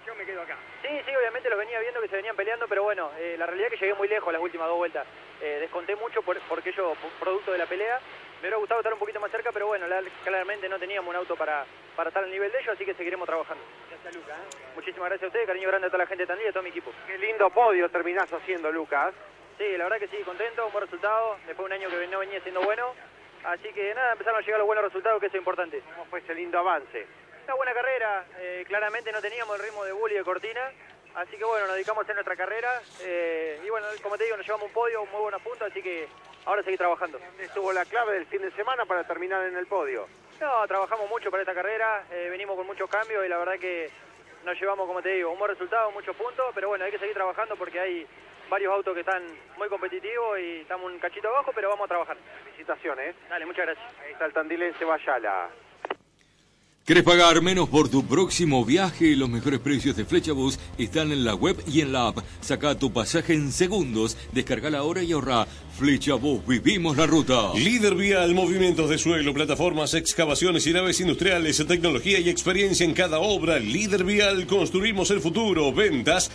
yo me quedo acá. Sí, obviamente los venía viendo que se venían peleando, pero bueno, la realidad es que llegué muy lejos las últimas 2 vueltas. Desconté mucho porque yo, producto de la pelea, me hubiera gustado estar un poquito más cerca, pero bueno, claramente no teníamos un auto para estar al nivel de ellos, así que seguiremos trabajando. Gracias, Lucas. Muchísimas gracias a ustedes, cariño grande a toda la gente de Tandil y a todo mi equipo. Qué lindo podio terminás haciendo, Lucas. Sí, la verdad que sí, contento, un buen resultado, después de un año que no venía siendo bueno, así que nada, empezaron a llegar los buenos resultados, que eso es importante. ¿Cómo fue ese lindo avance? Una buena carrera, claramente no teníamos el ritmo de Bull y de Cortina, así que bueno, nos dedicamos a hacer nuestra carrera, y bueno, como te digo, nos llevamos un podio, muy buenos puntos, así que ahora seguir trabajando. ¿Estuvo la clave del fin de semana para terminar en el podio? No, trabajamos mucho para esta carrera, venimos con muchos cambios y la verdad que nos llevamos, como te digo, un buen resultado, muchos puntos, pero bueno, hay que seguir trabajando porque hay varios autos que están muy competitivos y estamos un cachito abajo, pero vamos a trabajar. Felicitaciones. Dale, muchas gracias. Ahí está el tandilense Bayala. ¿Querés pagar menos por tu próximo viaje? Los mejores precios de Flechabús están en la web y en la app. Saca tu pasaje en segundos, descarga ahora y ahorra. Flechabús, vivimos la ruta. Líder Vial, movimientos de suelo, plataformas, excavaciones y naves industriales, tecnología y experiencia en cada obra. Líder Vial, construimos el futuro. Ventas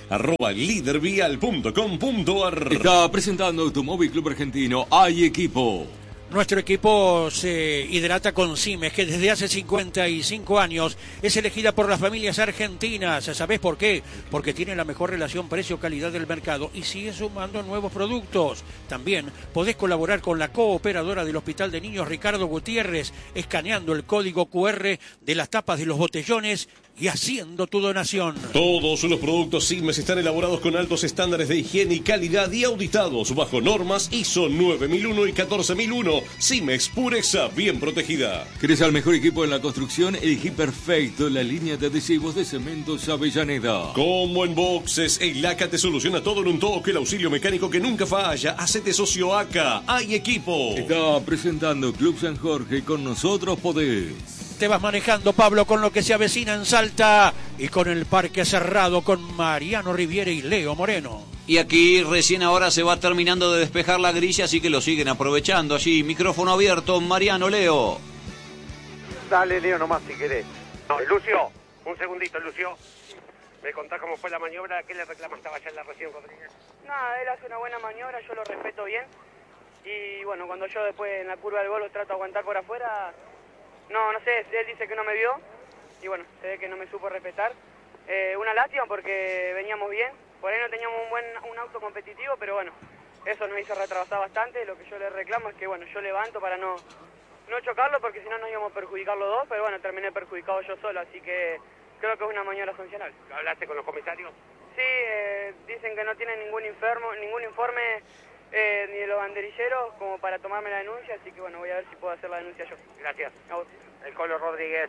@lidervial.com.ar. Está presentando Automóvil Club Argentino. Hay equipo. Nuestro equipo se hidrata con Simes, que desde hace 55 años es elegida por las familias argentinas. ¿Sabés por qué? Porque tiene la mejor relación precio-calidad del mercado y sigue sumando nuevos productos. También podés colaborar con la cooperadora del Hospital de Niños Ricardo Gutiérrez, escaneando el código QR de las tapas de los botellones y haciendo tu donación. Todos los productos Simes están elaborados con altos estándares de higiene y calidad y auditados bajo normas ISO 9001 y 14001. Simex, pureza bien protegida. ¿Querés al mejor equipo en la construcción? Elegí perfecto la línea de adhesivos de Cementos Avellaneda. Como en Boxes, el ACA te soluciona todo en un toque, el auxilio mecánico que nunca falla. Hacete socio ACA, hay equipo. Está presentando Club San Jorge, con nosotros podés. Te vas manejando, Pablo, con lo que se avecina en Salta y con el parque cerrado con Mariano Riviere y Leo Moreno. Y aquí recién ahora se va terminando de despejar la grilla, así que lo siguen aprovechando allí. Micrófono abierto, Mariano, Leo. Dale, Leo, nomás si querés. No, Lucio, un segundito, Lucio. ¿Me contás cómo fue la maniobra? ¿Qué le reclamaste a Bayala recién, Rodríguez? Nada, él hace una buena maniobra, yo lo respeto bien. Y bueno, cuando yo después en la curva del gol lo trato de aguantar por afuera, no sé, él dice que no me vio. Y bueno, se ve que no me supo respetar. Una lástima porque veníamos bien. Por ahí no teníamos un auto competitivo, pero bueno, eso nos hizo retrasar bastante. Lo que yo le reclamo es que bueno, yo levanto para no chocarlo, porque si no nos íbamos a perjudicar los dos, pero bueno, terminé perjudicado yo solo, así que creo que es una maniobra sancionable. ¿Hablaste con los comisarios? Sí, dicen que no tienen ningún informe ni de los banderilleros como para tomarme la denuncia, así que bueno, voy a ver si puedo hacer la denuncia yo. Gracias. A vos. El Colo Rodríguez.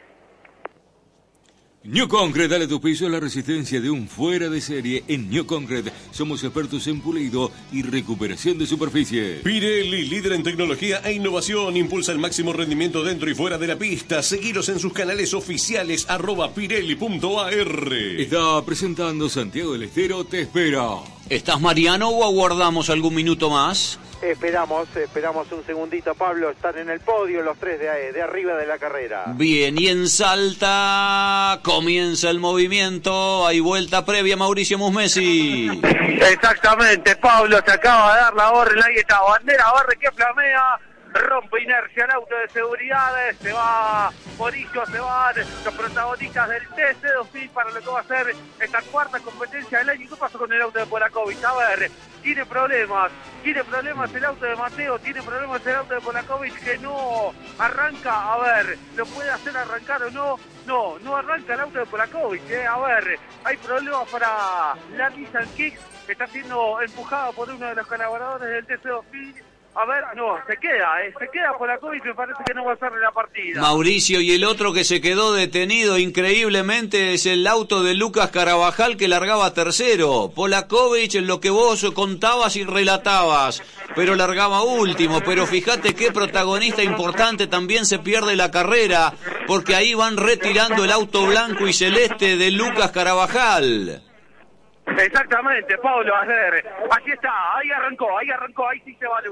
New Concrete, dale a tu piso la resistencia de un fuera de serie. En New Concrete somos expertos en pulido y recuperación de superficie. Pirelli, líder en tecnología e innovación, impulsa el máximo rendimiento dentro y fuera de la pista. Seguilos en sus canales oficiales @pirelli.ar. Está presentando Santiago del Estero, te espera. ¿Estás, Mariano, o aguardamos algún minuto más? Esperamos un segundito, Pablo. Están en el podio los tres de arriba de la carrera. Bien, y en Salta comienza el movimiento. Hay vuelta previa, Mauricio Musmesi. Exactamente, Pablo, se acaba de dar la orden. Ahí está, bandera verde que flamea. Rompe inercia el auto de seguridad, se va Mauricio, se van los protagonistas del TC2000 para lo que va a ser esta cuarta competencia del año. ¿Qué pasó con el auto de Polakovic? A ver, tiene problemas el auto de Mateo, tiene problemas el auto de Polakovic que no arranca. A ver, ¿lo puede hacer arrancar o no? No arranca el auto de Polakovic, A ver, hay problemas para la Nissan Kicks, que está siendo empujada por uno de los colaboradores del TC2000. A ver, no, se queda Polakovic, me parece que no va a ser la partida. Mauricio, y el otro que se quedó detenido increíblemente es el auto de Lucas Carabajal, que largaba tercero. Polakovic, en lo que vos contabas y relatabas, pero largaba último. Pero fíjate qué protagonista importante también se pierde la carrera, porque ahí van retirando el auto blanco y celeste de Lucas Carabajal. Exactamente, Pablo, a ver, aquí está, ahí arrancó, ahí sí se va Lucas.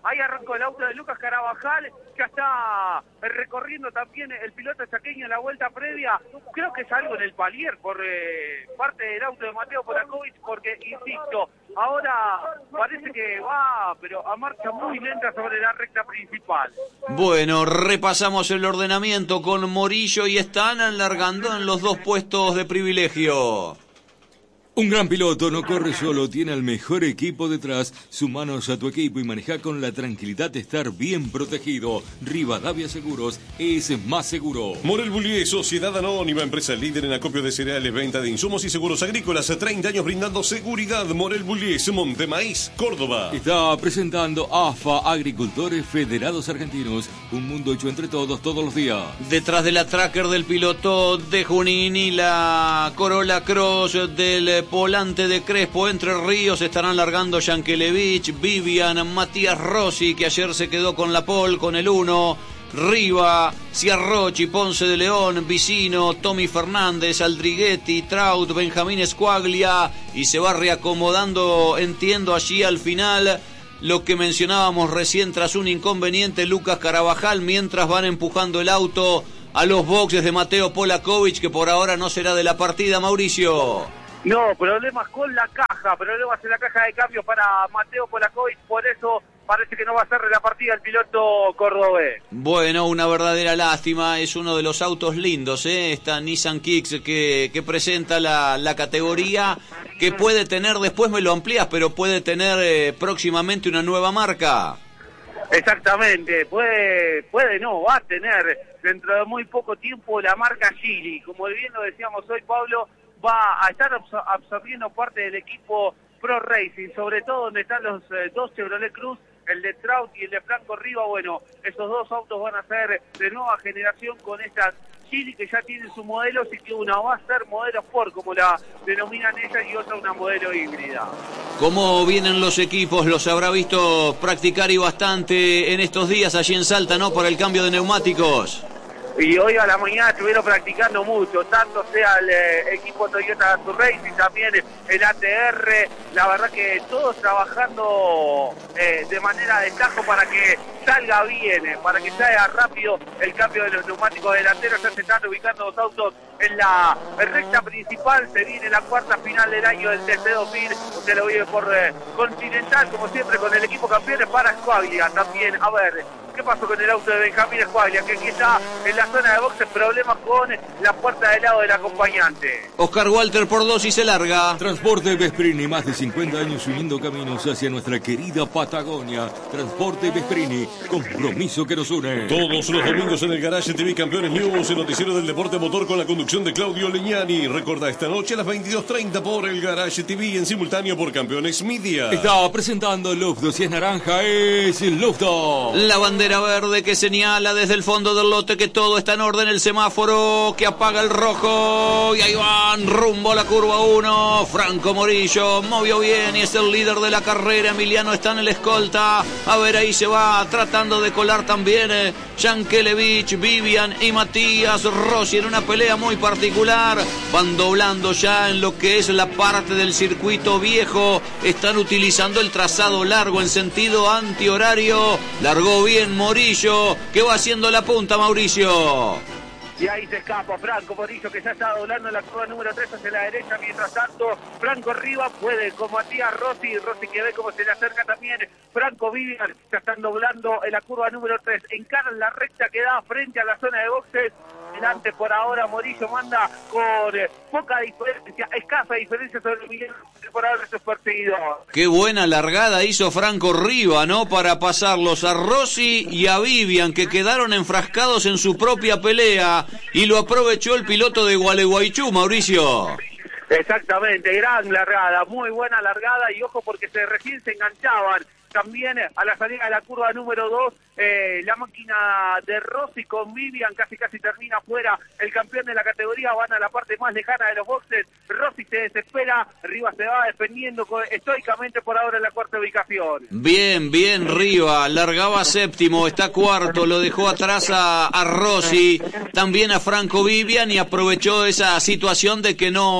Ahí arrancó el auto de Lucas Carabajal, ya está recorriendo también el piloto chaqueño en la vuelta previa. Creo que es algo en el palier por parte del auto de Mateo Polakovic, porque, insisto, ahora parece que va, pero a marcha muy lenta sobre la recta principal. Bueno, repasamos el ordenamiento con Morillo y están alargando en los 2 puestos de privilegio. Un gran piloto no corre solo, tiene al mejor equipo detrás. Sumanos a tu equipo y maneja con la tranquilidad de estar bien protegido. Rivadavia Seguros es más seguro. Morel Bullier, Sociedad Anónima, empresa líder en acopio de cereales, venta de insumos y seguros agrícolas. 30 años brindando seguridad. Morel Bullier, Montemaíz, Córdoba. Está presentando AFA, Agricultores Federados Argentinos. Un mundo hecho entre todos, todos los días. Detrás de la tracker del piloto de Junín y la Corolla Cross del volante de Crespo Entre Ríos estarán largando Yankelevich, Vivian, Matías Rossi, que ayer se quedó con la pole con el 1, Riva, Ciarrochi, Ponce de León, Vicino, Tommy Fernández, Aldriguetti, Traut, Benjamín Squaglia, y se va reacomodando, entiendo, allí al final lo que mencionábamos recién tras un inconveniente, Lucas Carabajal, mientras van empujando el auto a los boxes de Mateo Polakovic, que por ahora no será de la partida, Mauricio. No, problemas con la caja, problemas en la caja de cambio para Mateo Polakovic, por eso parece que no va a ser de la partida el piloto cordobés. Bueno, una verdadera lástima, es uno de los autos lindos, esta Nissan Kicks que presenta la categoría, que puede tener, después me lo amplías, pero puede tener próximamente una nueva marca. Exactamente, puede no, va a tener dentro de muy poco tiempo la marca Gili, como bien lo decíamos hoy, Pablo, va a estar absorbiendo parte del equipo Pro Racing, sobre todo donde están los 2 Chevrolet Cruz, el de Traut y el de Franco Riva. Bueno, esos 2 autos van a ser de nueva generación con estas Gili que ya tienen sus modelos, y que una va a ser modelo Sport, como la denominan ellas, y otra una modelo híbrida. ¿Cómo vienen los equipos? Los habrá visto practicar y bastante en estos días allí en Salta, ¿no? Por el cambio de neumáticos. Y hoy a la mañana estuvieron practicando mucho, tanto sea el equipo Toyota Racing, también el ATR, la verdad que todos trabajando de manera de tajo para que salga bien, para que salga rápido el cambio de los neumáticos delanteros. Ya se están ubicando los autos en la recta principal, se viene la cuarta final del año del TC2000, usted lo vive por Continental, como siempre con el equipo campeones para Squaglia también. A ver, ¿qué pasó con el auto de Benjamín Squaglia? Que aquí está en la zona de boxes, problemas con la puerta del lado del acompañante. Oscar Walter por 2 y se larga. Transporte Vesprini, más de 50 años uniendo caminos hacia nuestra querida Patagonia. Transporte Vesprini, compromiso que nos une. Todos los domingos en el Garage TV Campeones News, el noticiero del deporte motor con la conducción de Claudio Leñani. Recordá esta noche a las 22:30 por el Garage TV, en simultáneo por Campeones Media. Está presentando Lufdo, si es naranja es Lufdo. La bandera verde que señala desde el fondo del lote que todo está en orden, el semáforo que apaga el rojo, y ahí van rumbo a la curva 1. Franco Morillo movió bien y es el líder de la carrera. Emiliano está en el escolta, a ver, ahí se va tratando de colar también Yankelevich, Vivian y Matías Rossi en una pelea muy particular. Van doblando ya en lo que es la parte del circuito viejo, están utilizando el trazado largo en sentido antihorario. Largó bien Morillo, que va haciendo la punta, Mauricio. Y ahí se escapa Franco Morillo, que ya está doblando en la curva número 3 hacia la derecha. Mientras tanto, Franco Riva puede con Matías Rossi. Rossi que ve cómo se le acerca también Franco Vivian. Ya están doblando en la curva número 3. Encaran la recta que da frente a la zona de boxes. Delante por ahora Morillo manda con poca diferencia, escasa diferencia sobre Miguel por ahora sus perseguidores. Qué buena largada hizo Franco Riva, ¿no? Para pasarlos a Rossi y a Vivian, que quedaron enfrascados en su propia pelea, y lo aprovechó el piloto de Gualeguaychú, Mauricio. Exactamente, gran largada, muy buena largada, y ojo porque recién se enganchaban también a la salida de la curva número 2, la máquina de Rossi con Vivian, casi termina fuera el campeón de la categoría. Van a la parte más lejana de los boxes. Rossi se desespera, Riva se va defendiendo estoicamente por ahora en la cuarta ubicación. Bien, Riva, largaba séptimo, está cuarto, lo dejó atrás a Rossi, también a Franco Vivian, y aprovechó esa situación de que no fue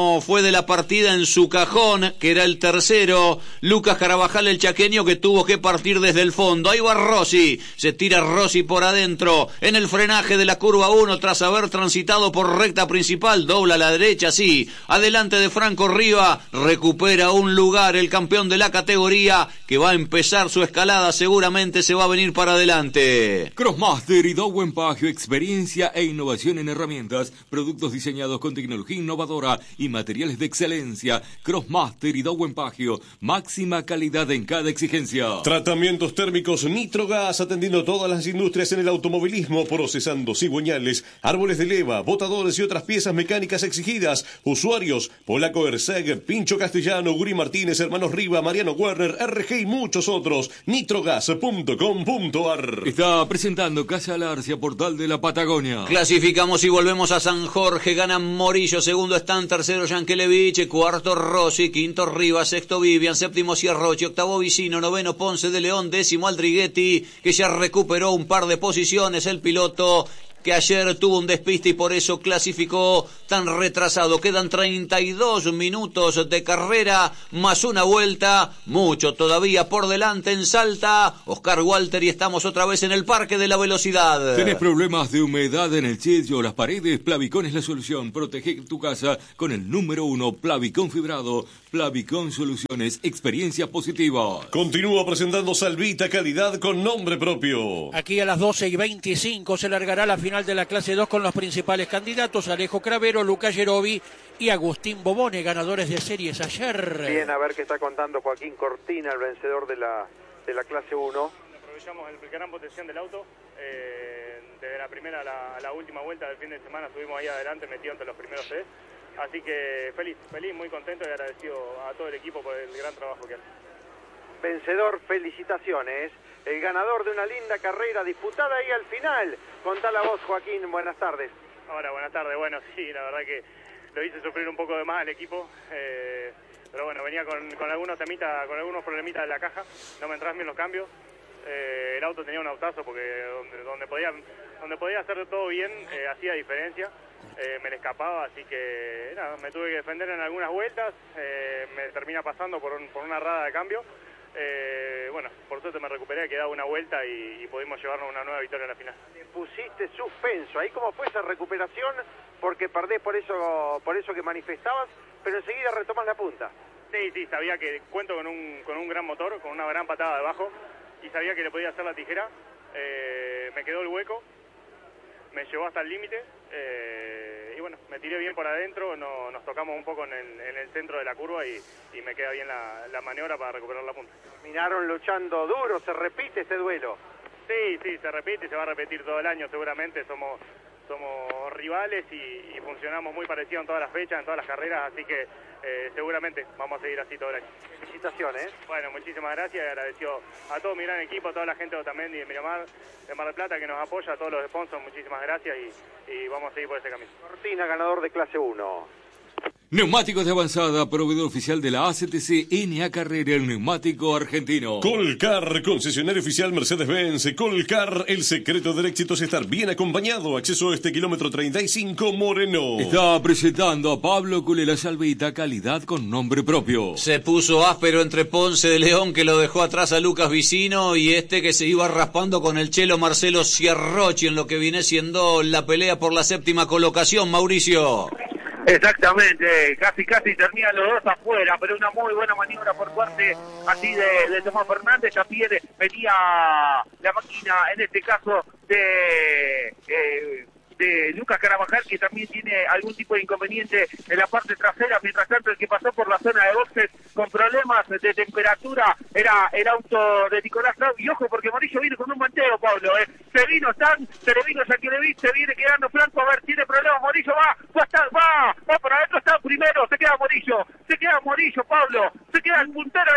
después de la partida en su cajón, que era el tercero. Lucas Carabajal, el chaqueño, que tuvo que partir desde el fondo. Ahí va Rossi, se tira Rossi por adentro, en el frenaje de la curva 1, tras haber transitado por recta principal, dobla a la derecha, sí, adelante de Franco Riva, recupera un lugar, el campeón de la categoría, que va a empezar su escalada, seguramente se va a venir para adelante. Crossmaster y Dowen Pagio, experiencia e innovación en herramientas, productos diseñados con tecnología innovadora y materiales de excelencia. Crossmaster y Dowen Pagio, máxima calidad en cada exigencia. Tratamientos térmicos Nitrogas, atendiendo todas las industrias en el automovilismo, procesando cigüeñales, árboles de leva, botadores y otras piezas mecánicas exigidas. Usuarios: Polaco Erseg, Pincho Castellano, Guri Martínez, Hermanos Riva, Mariano Werner, RG y muchos otros. Nitrogas.com.ar. Está presentando Casa Larcia, Portal de la Patagonia. Clasificamos y volvemos a San Jorge. Gana Morillo, segundo Stan, tercero Yankelevich, cuarto Rossi, quinto Rivas, sexto Vivian, séptimo Sierrochi, octavo Vicino, noveno Ponce de León, décimo Aldriguetti, que ya recuperó un par de posiciones, el piloto que ayer tuvo un despiste y por eso clasificó tan retrasado. Quedan 32 minutos de carrera, más una vuelta, mucho todavía por delante en Salta. Oscar Walter, y estamos otra vez en el Parque de la Velocidad. ¿Tenés problemas de humedad en el techo o las paredes? Plavicón es la solución. Protege tu casa con el número 1, Plavicón fibrado. Plavicón Soluciones, experiencia positiva. Continúa presentando Salvita, calidad con nombre propio. Aquí a las 12:25 se largará la final de la clase 2 con los principales candidatos: Alejo Cravero, Lucas Yerovi y Agustín Bobone, ganadores de series ayer. Bien, a ver qué está contando Joaquín Cortina, el vencedor de la clase 1. Aprovechamos el gran potencial del auto. Desde la primera a la última vuelta del fin de semana estuvimos ahí adelante, metidos entre los primeros 3. Así que feliz, muy contento y agradecido a todo el equipo por el gran trabajo que hace. Vencedor, felicitaciones. El ganador de una linda carrera disputada ahí al final. Contá la voz, Joaquín, buenas tardes. Ahora, buenas tardes. Bueno, sí, la verdad que lo hice sufrir un poco de más al equipo. Pero bueno, venía con algunos temitas, con algunos problemitas de la caja. No me entraban bien los cambios. El auto tenía un autazo porque donde podía hacer todo bien, hacía diferencia. Me le escapaba, así que nada, me tuve que defender en algunas vueltas. Me termina pasando por una rada de cambio. Bueno, por suerte me recuperé, quedaba una vuelta y pudimos llevarnos una nueva victoria en la final. Le pusiste suspenso. ¿Ahí cómo fue esa recuperación? Porque perdés por eso que manifestabas, pero enseguida retomás la punta. Sí, sabía que cuento con un gran motor, con una gran patada debajo, y sabía que le podía hacer la tijera. Me quedó el hueco, me llevó hasta el límite, y bueno, me tiré bien por adentro, nos tocamos un poco en el centro de la curva y me queda bien la maniobra para recuperar la punta. Terminaron luchando duro, ¿se repite este duelo? Sí, se repite y se va a repetir todo el año seguramente. Somos rivales y funcionamos muy parecido en todas las fechas, en todas las carreras, así que seguramente vamos a seguir así todo el año. Felicitaciones. Bueno, muchísimas gracias y agradecido a todo mi gran equipo, a toda la gente de Otamendi, de Miramar, de Mar del Plata, que nos apoya, a todos los sponsors, muchísimas gracias y vamos a seguir por ese camino. Cortina, ganador de clase 1. Neumáticos de avanzada, proveedor oficial de la ACTC NA Carrera, el neumático argentino. Colcar, concesionario oficial Mercedes-Benz. Colcar, el secreto del éxito es estar bien acompañado. Acceso a este kilómetro 35 Moreno. Está presentando a Pablo Culela, Salvita, calidad con nombre propio. Se puso áspero entre Ponce de León, que lo dejó atrás a Lucas Vicino, y que se iba raspando con el chelo Marcelo Sierrochi en lo que viene siendo la pelea por la séptima colocación, Mauricio. Exactamente, casi terminan los dos afuera, pero una muy buena maniobra por parte así de Tomás Fernández. También venía la máquina, en este caso de Lucas Carabajal, que también tiene algún tipo de inconveniente en la parte trasera. Mientras tanto, el que pasó por la zona de boxes con problemas de temperatura era el auto de Nicolás Raúl. Y ojo, porque Morillo viene con un manteo, Pablo. Se le vino Yankelevich, se viene quedando Franco. A ver, tiene problemas Morillo, va por adentro, está primero. Se queda Morillo, Pablo. Se queda el puntero de la carrera.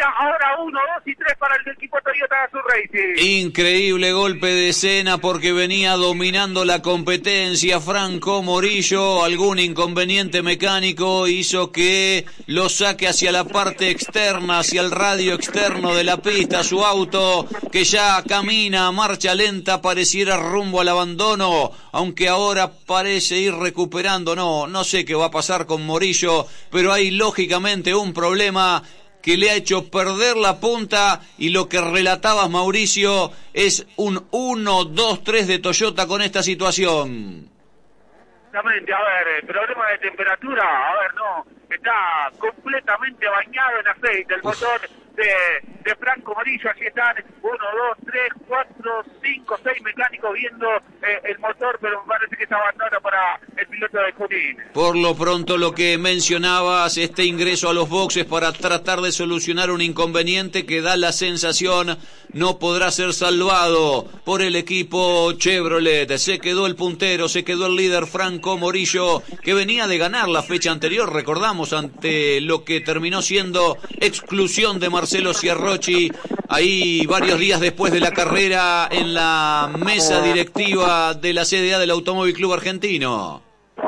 carrera. Ahora 1, 2 y 3 para el equipo Toyota Gazoo Racing. Increíble golpe de escena porque venía dominando la competencia Franco Morillo. Algún inconveniente mecánico hizo que lo saque hacia la parte externa, hacia el radio externo de la pista. Su auto, que ya camina a marcha lenta, pareciera rumbo al abandono, aunque ahora parece ir recuperando. No sé qué va a pasar con Morillo, pero hay lógicamente un problema que le ha hecho perder la punta, y lo que relatabas, Mauricio, es un 1-2-3 de Toyota con esta situación. Exactamente, a ver, problema de temperatura, a ver, no, está completamente bañado en aceite el motor de Franco Morillo. Aquí están 1, 2, 3, 4, 5, 6 mecánicos viendo el motor, pero me parece que está abandono para el piloto de Junín. Por lo pronto, lo que mencionabas, este ingreso a los boxes para tratar de solucionar un inconveniente que da la sensación no podrá ser salvado por el equipo Chevrolet. Se quedó el puntero, se quedó el líder Franco Morillo, que venía de ganar la fecha anterior, recordamos, ante lo que terminó siendo exclusión de Marcelo Ciarrochi, ahí varios días después de la carrera en la mesa directiva de la CDA del Automóvil Club Argentino.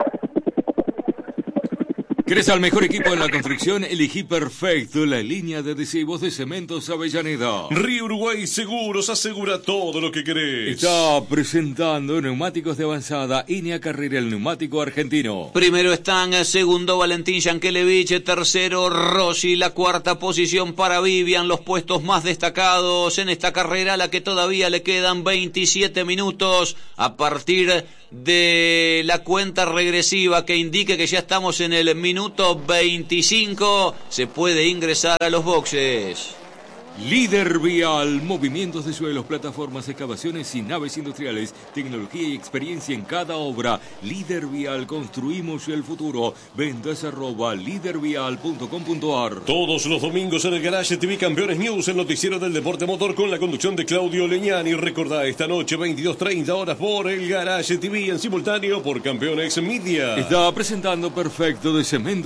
¿Querés al mejor equipo de la construcción? Elegí perfecto la línea de adhesivos de Cementos Avellaneda. Río Uruguay Seguros asegura todo lo que querés. Está presentando neumáticos de avanzada Iña Carrera, el neumático argentino. Primero están, segundo Valentín Yankelevich, tercero Rossi, la cuarta posición para Vivian, los puestos más destacados en esta carrera, a la que todavía le quedan 27 minutos a partir de la cuenta regresiva que indique que ya estamos en el minuto 25, se puede ingresar a los boxes. Líder Vial, movimientos de suelos, plataformas, excavaciones y naves industriales, tecnología y experiencia en cada obra. Líder Vial, construimos el futuro. Ventas @lidervial.com.ar. Todos los domingos en el Garage TV Campeones News, el noticiero del deporte motor con la conducción de Claudio Leñani. Recordá, esta noche 22:30 horas por el Garage TV, en simultáneo por Campeones Media. Está presentando perfecto de Cemento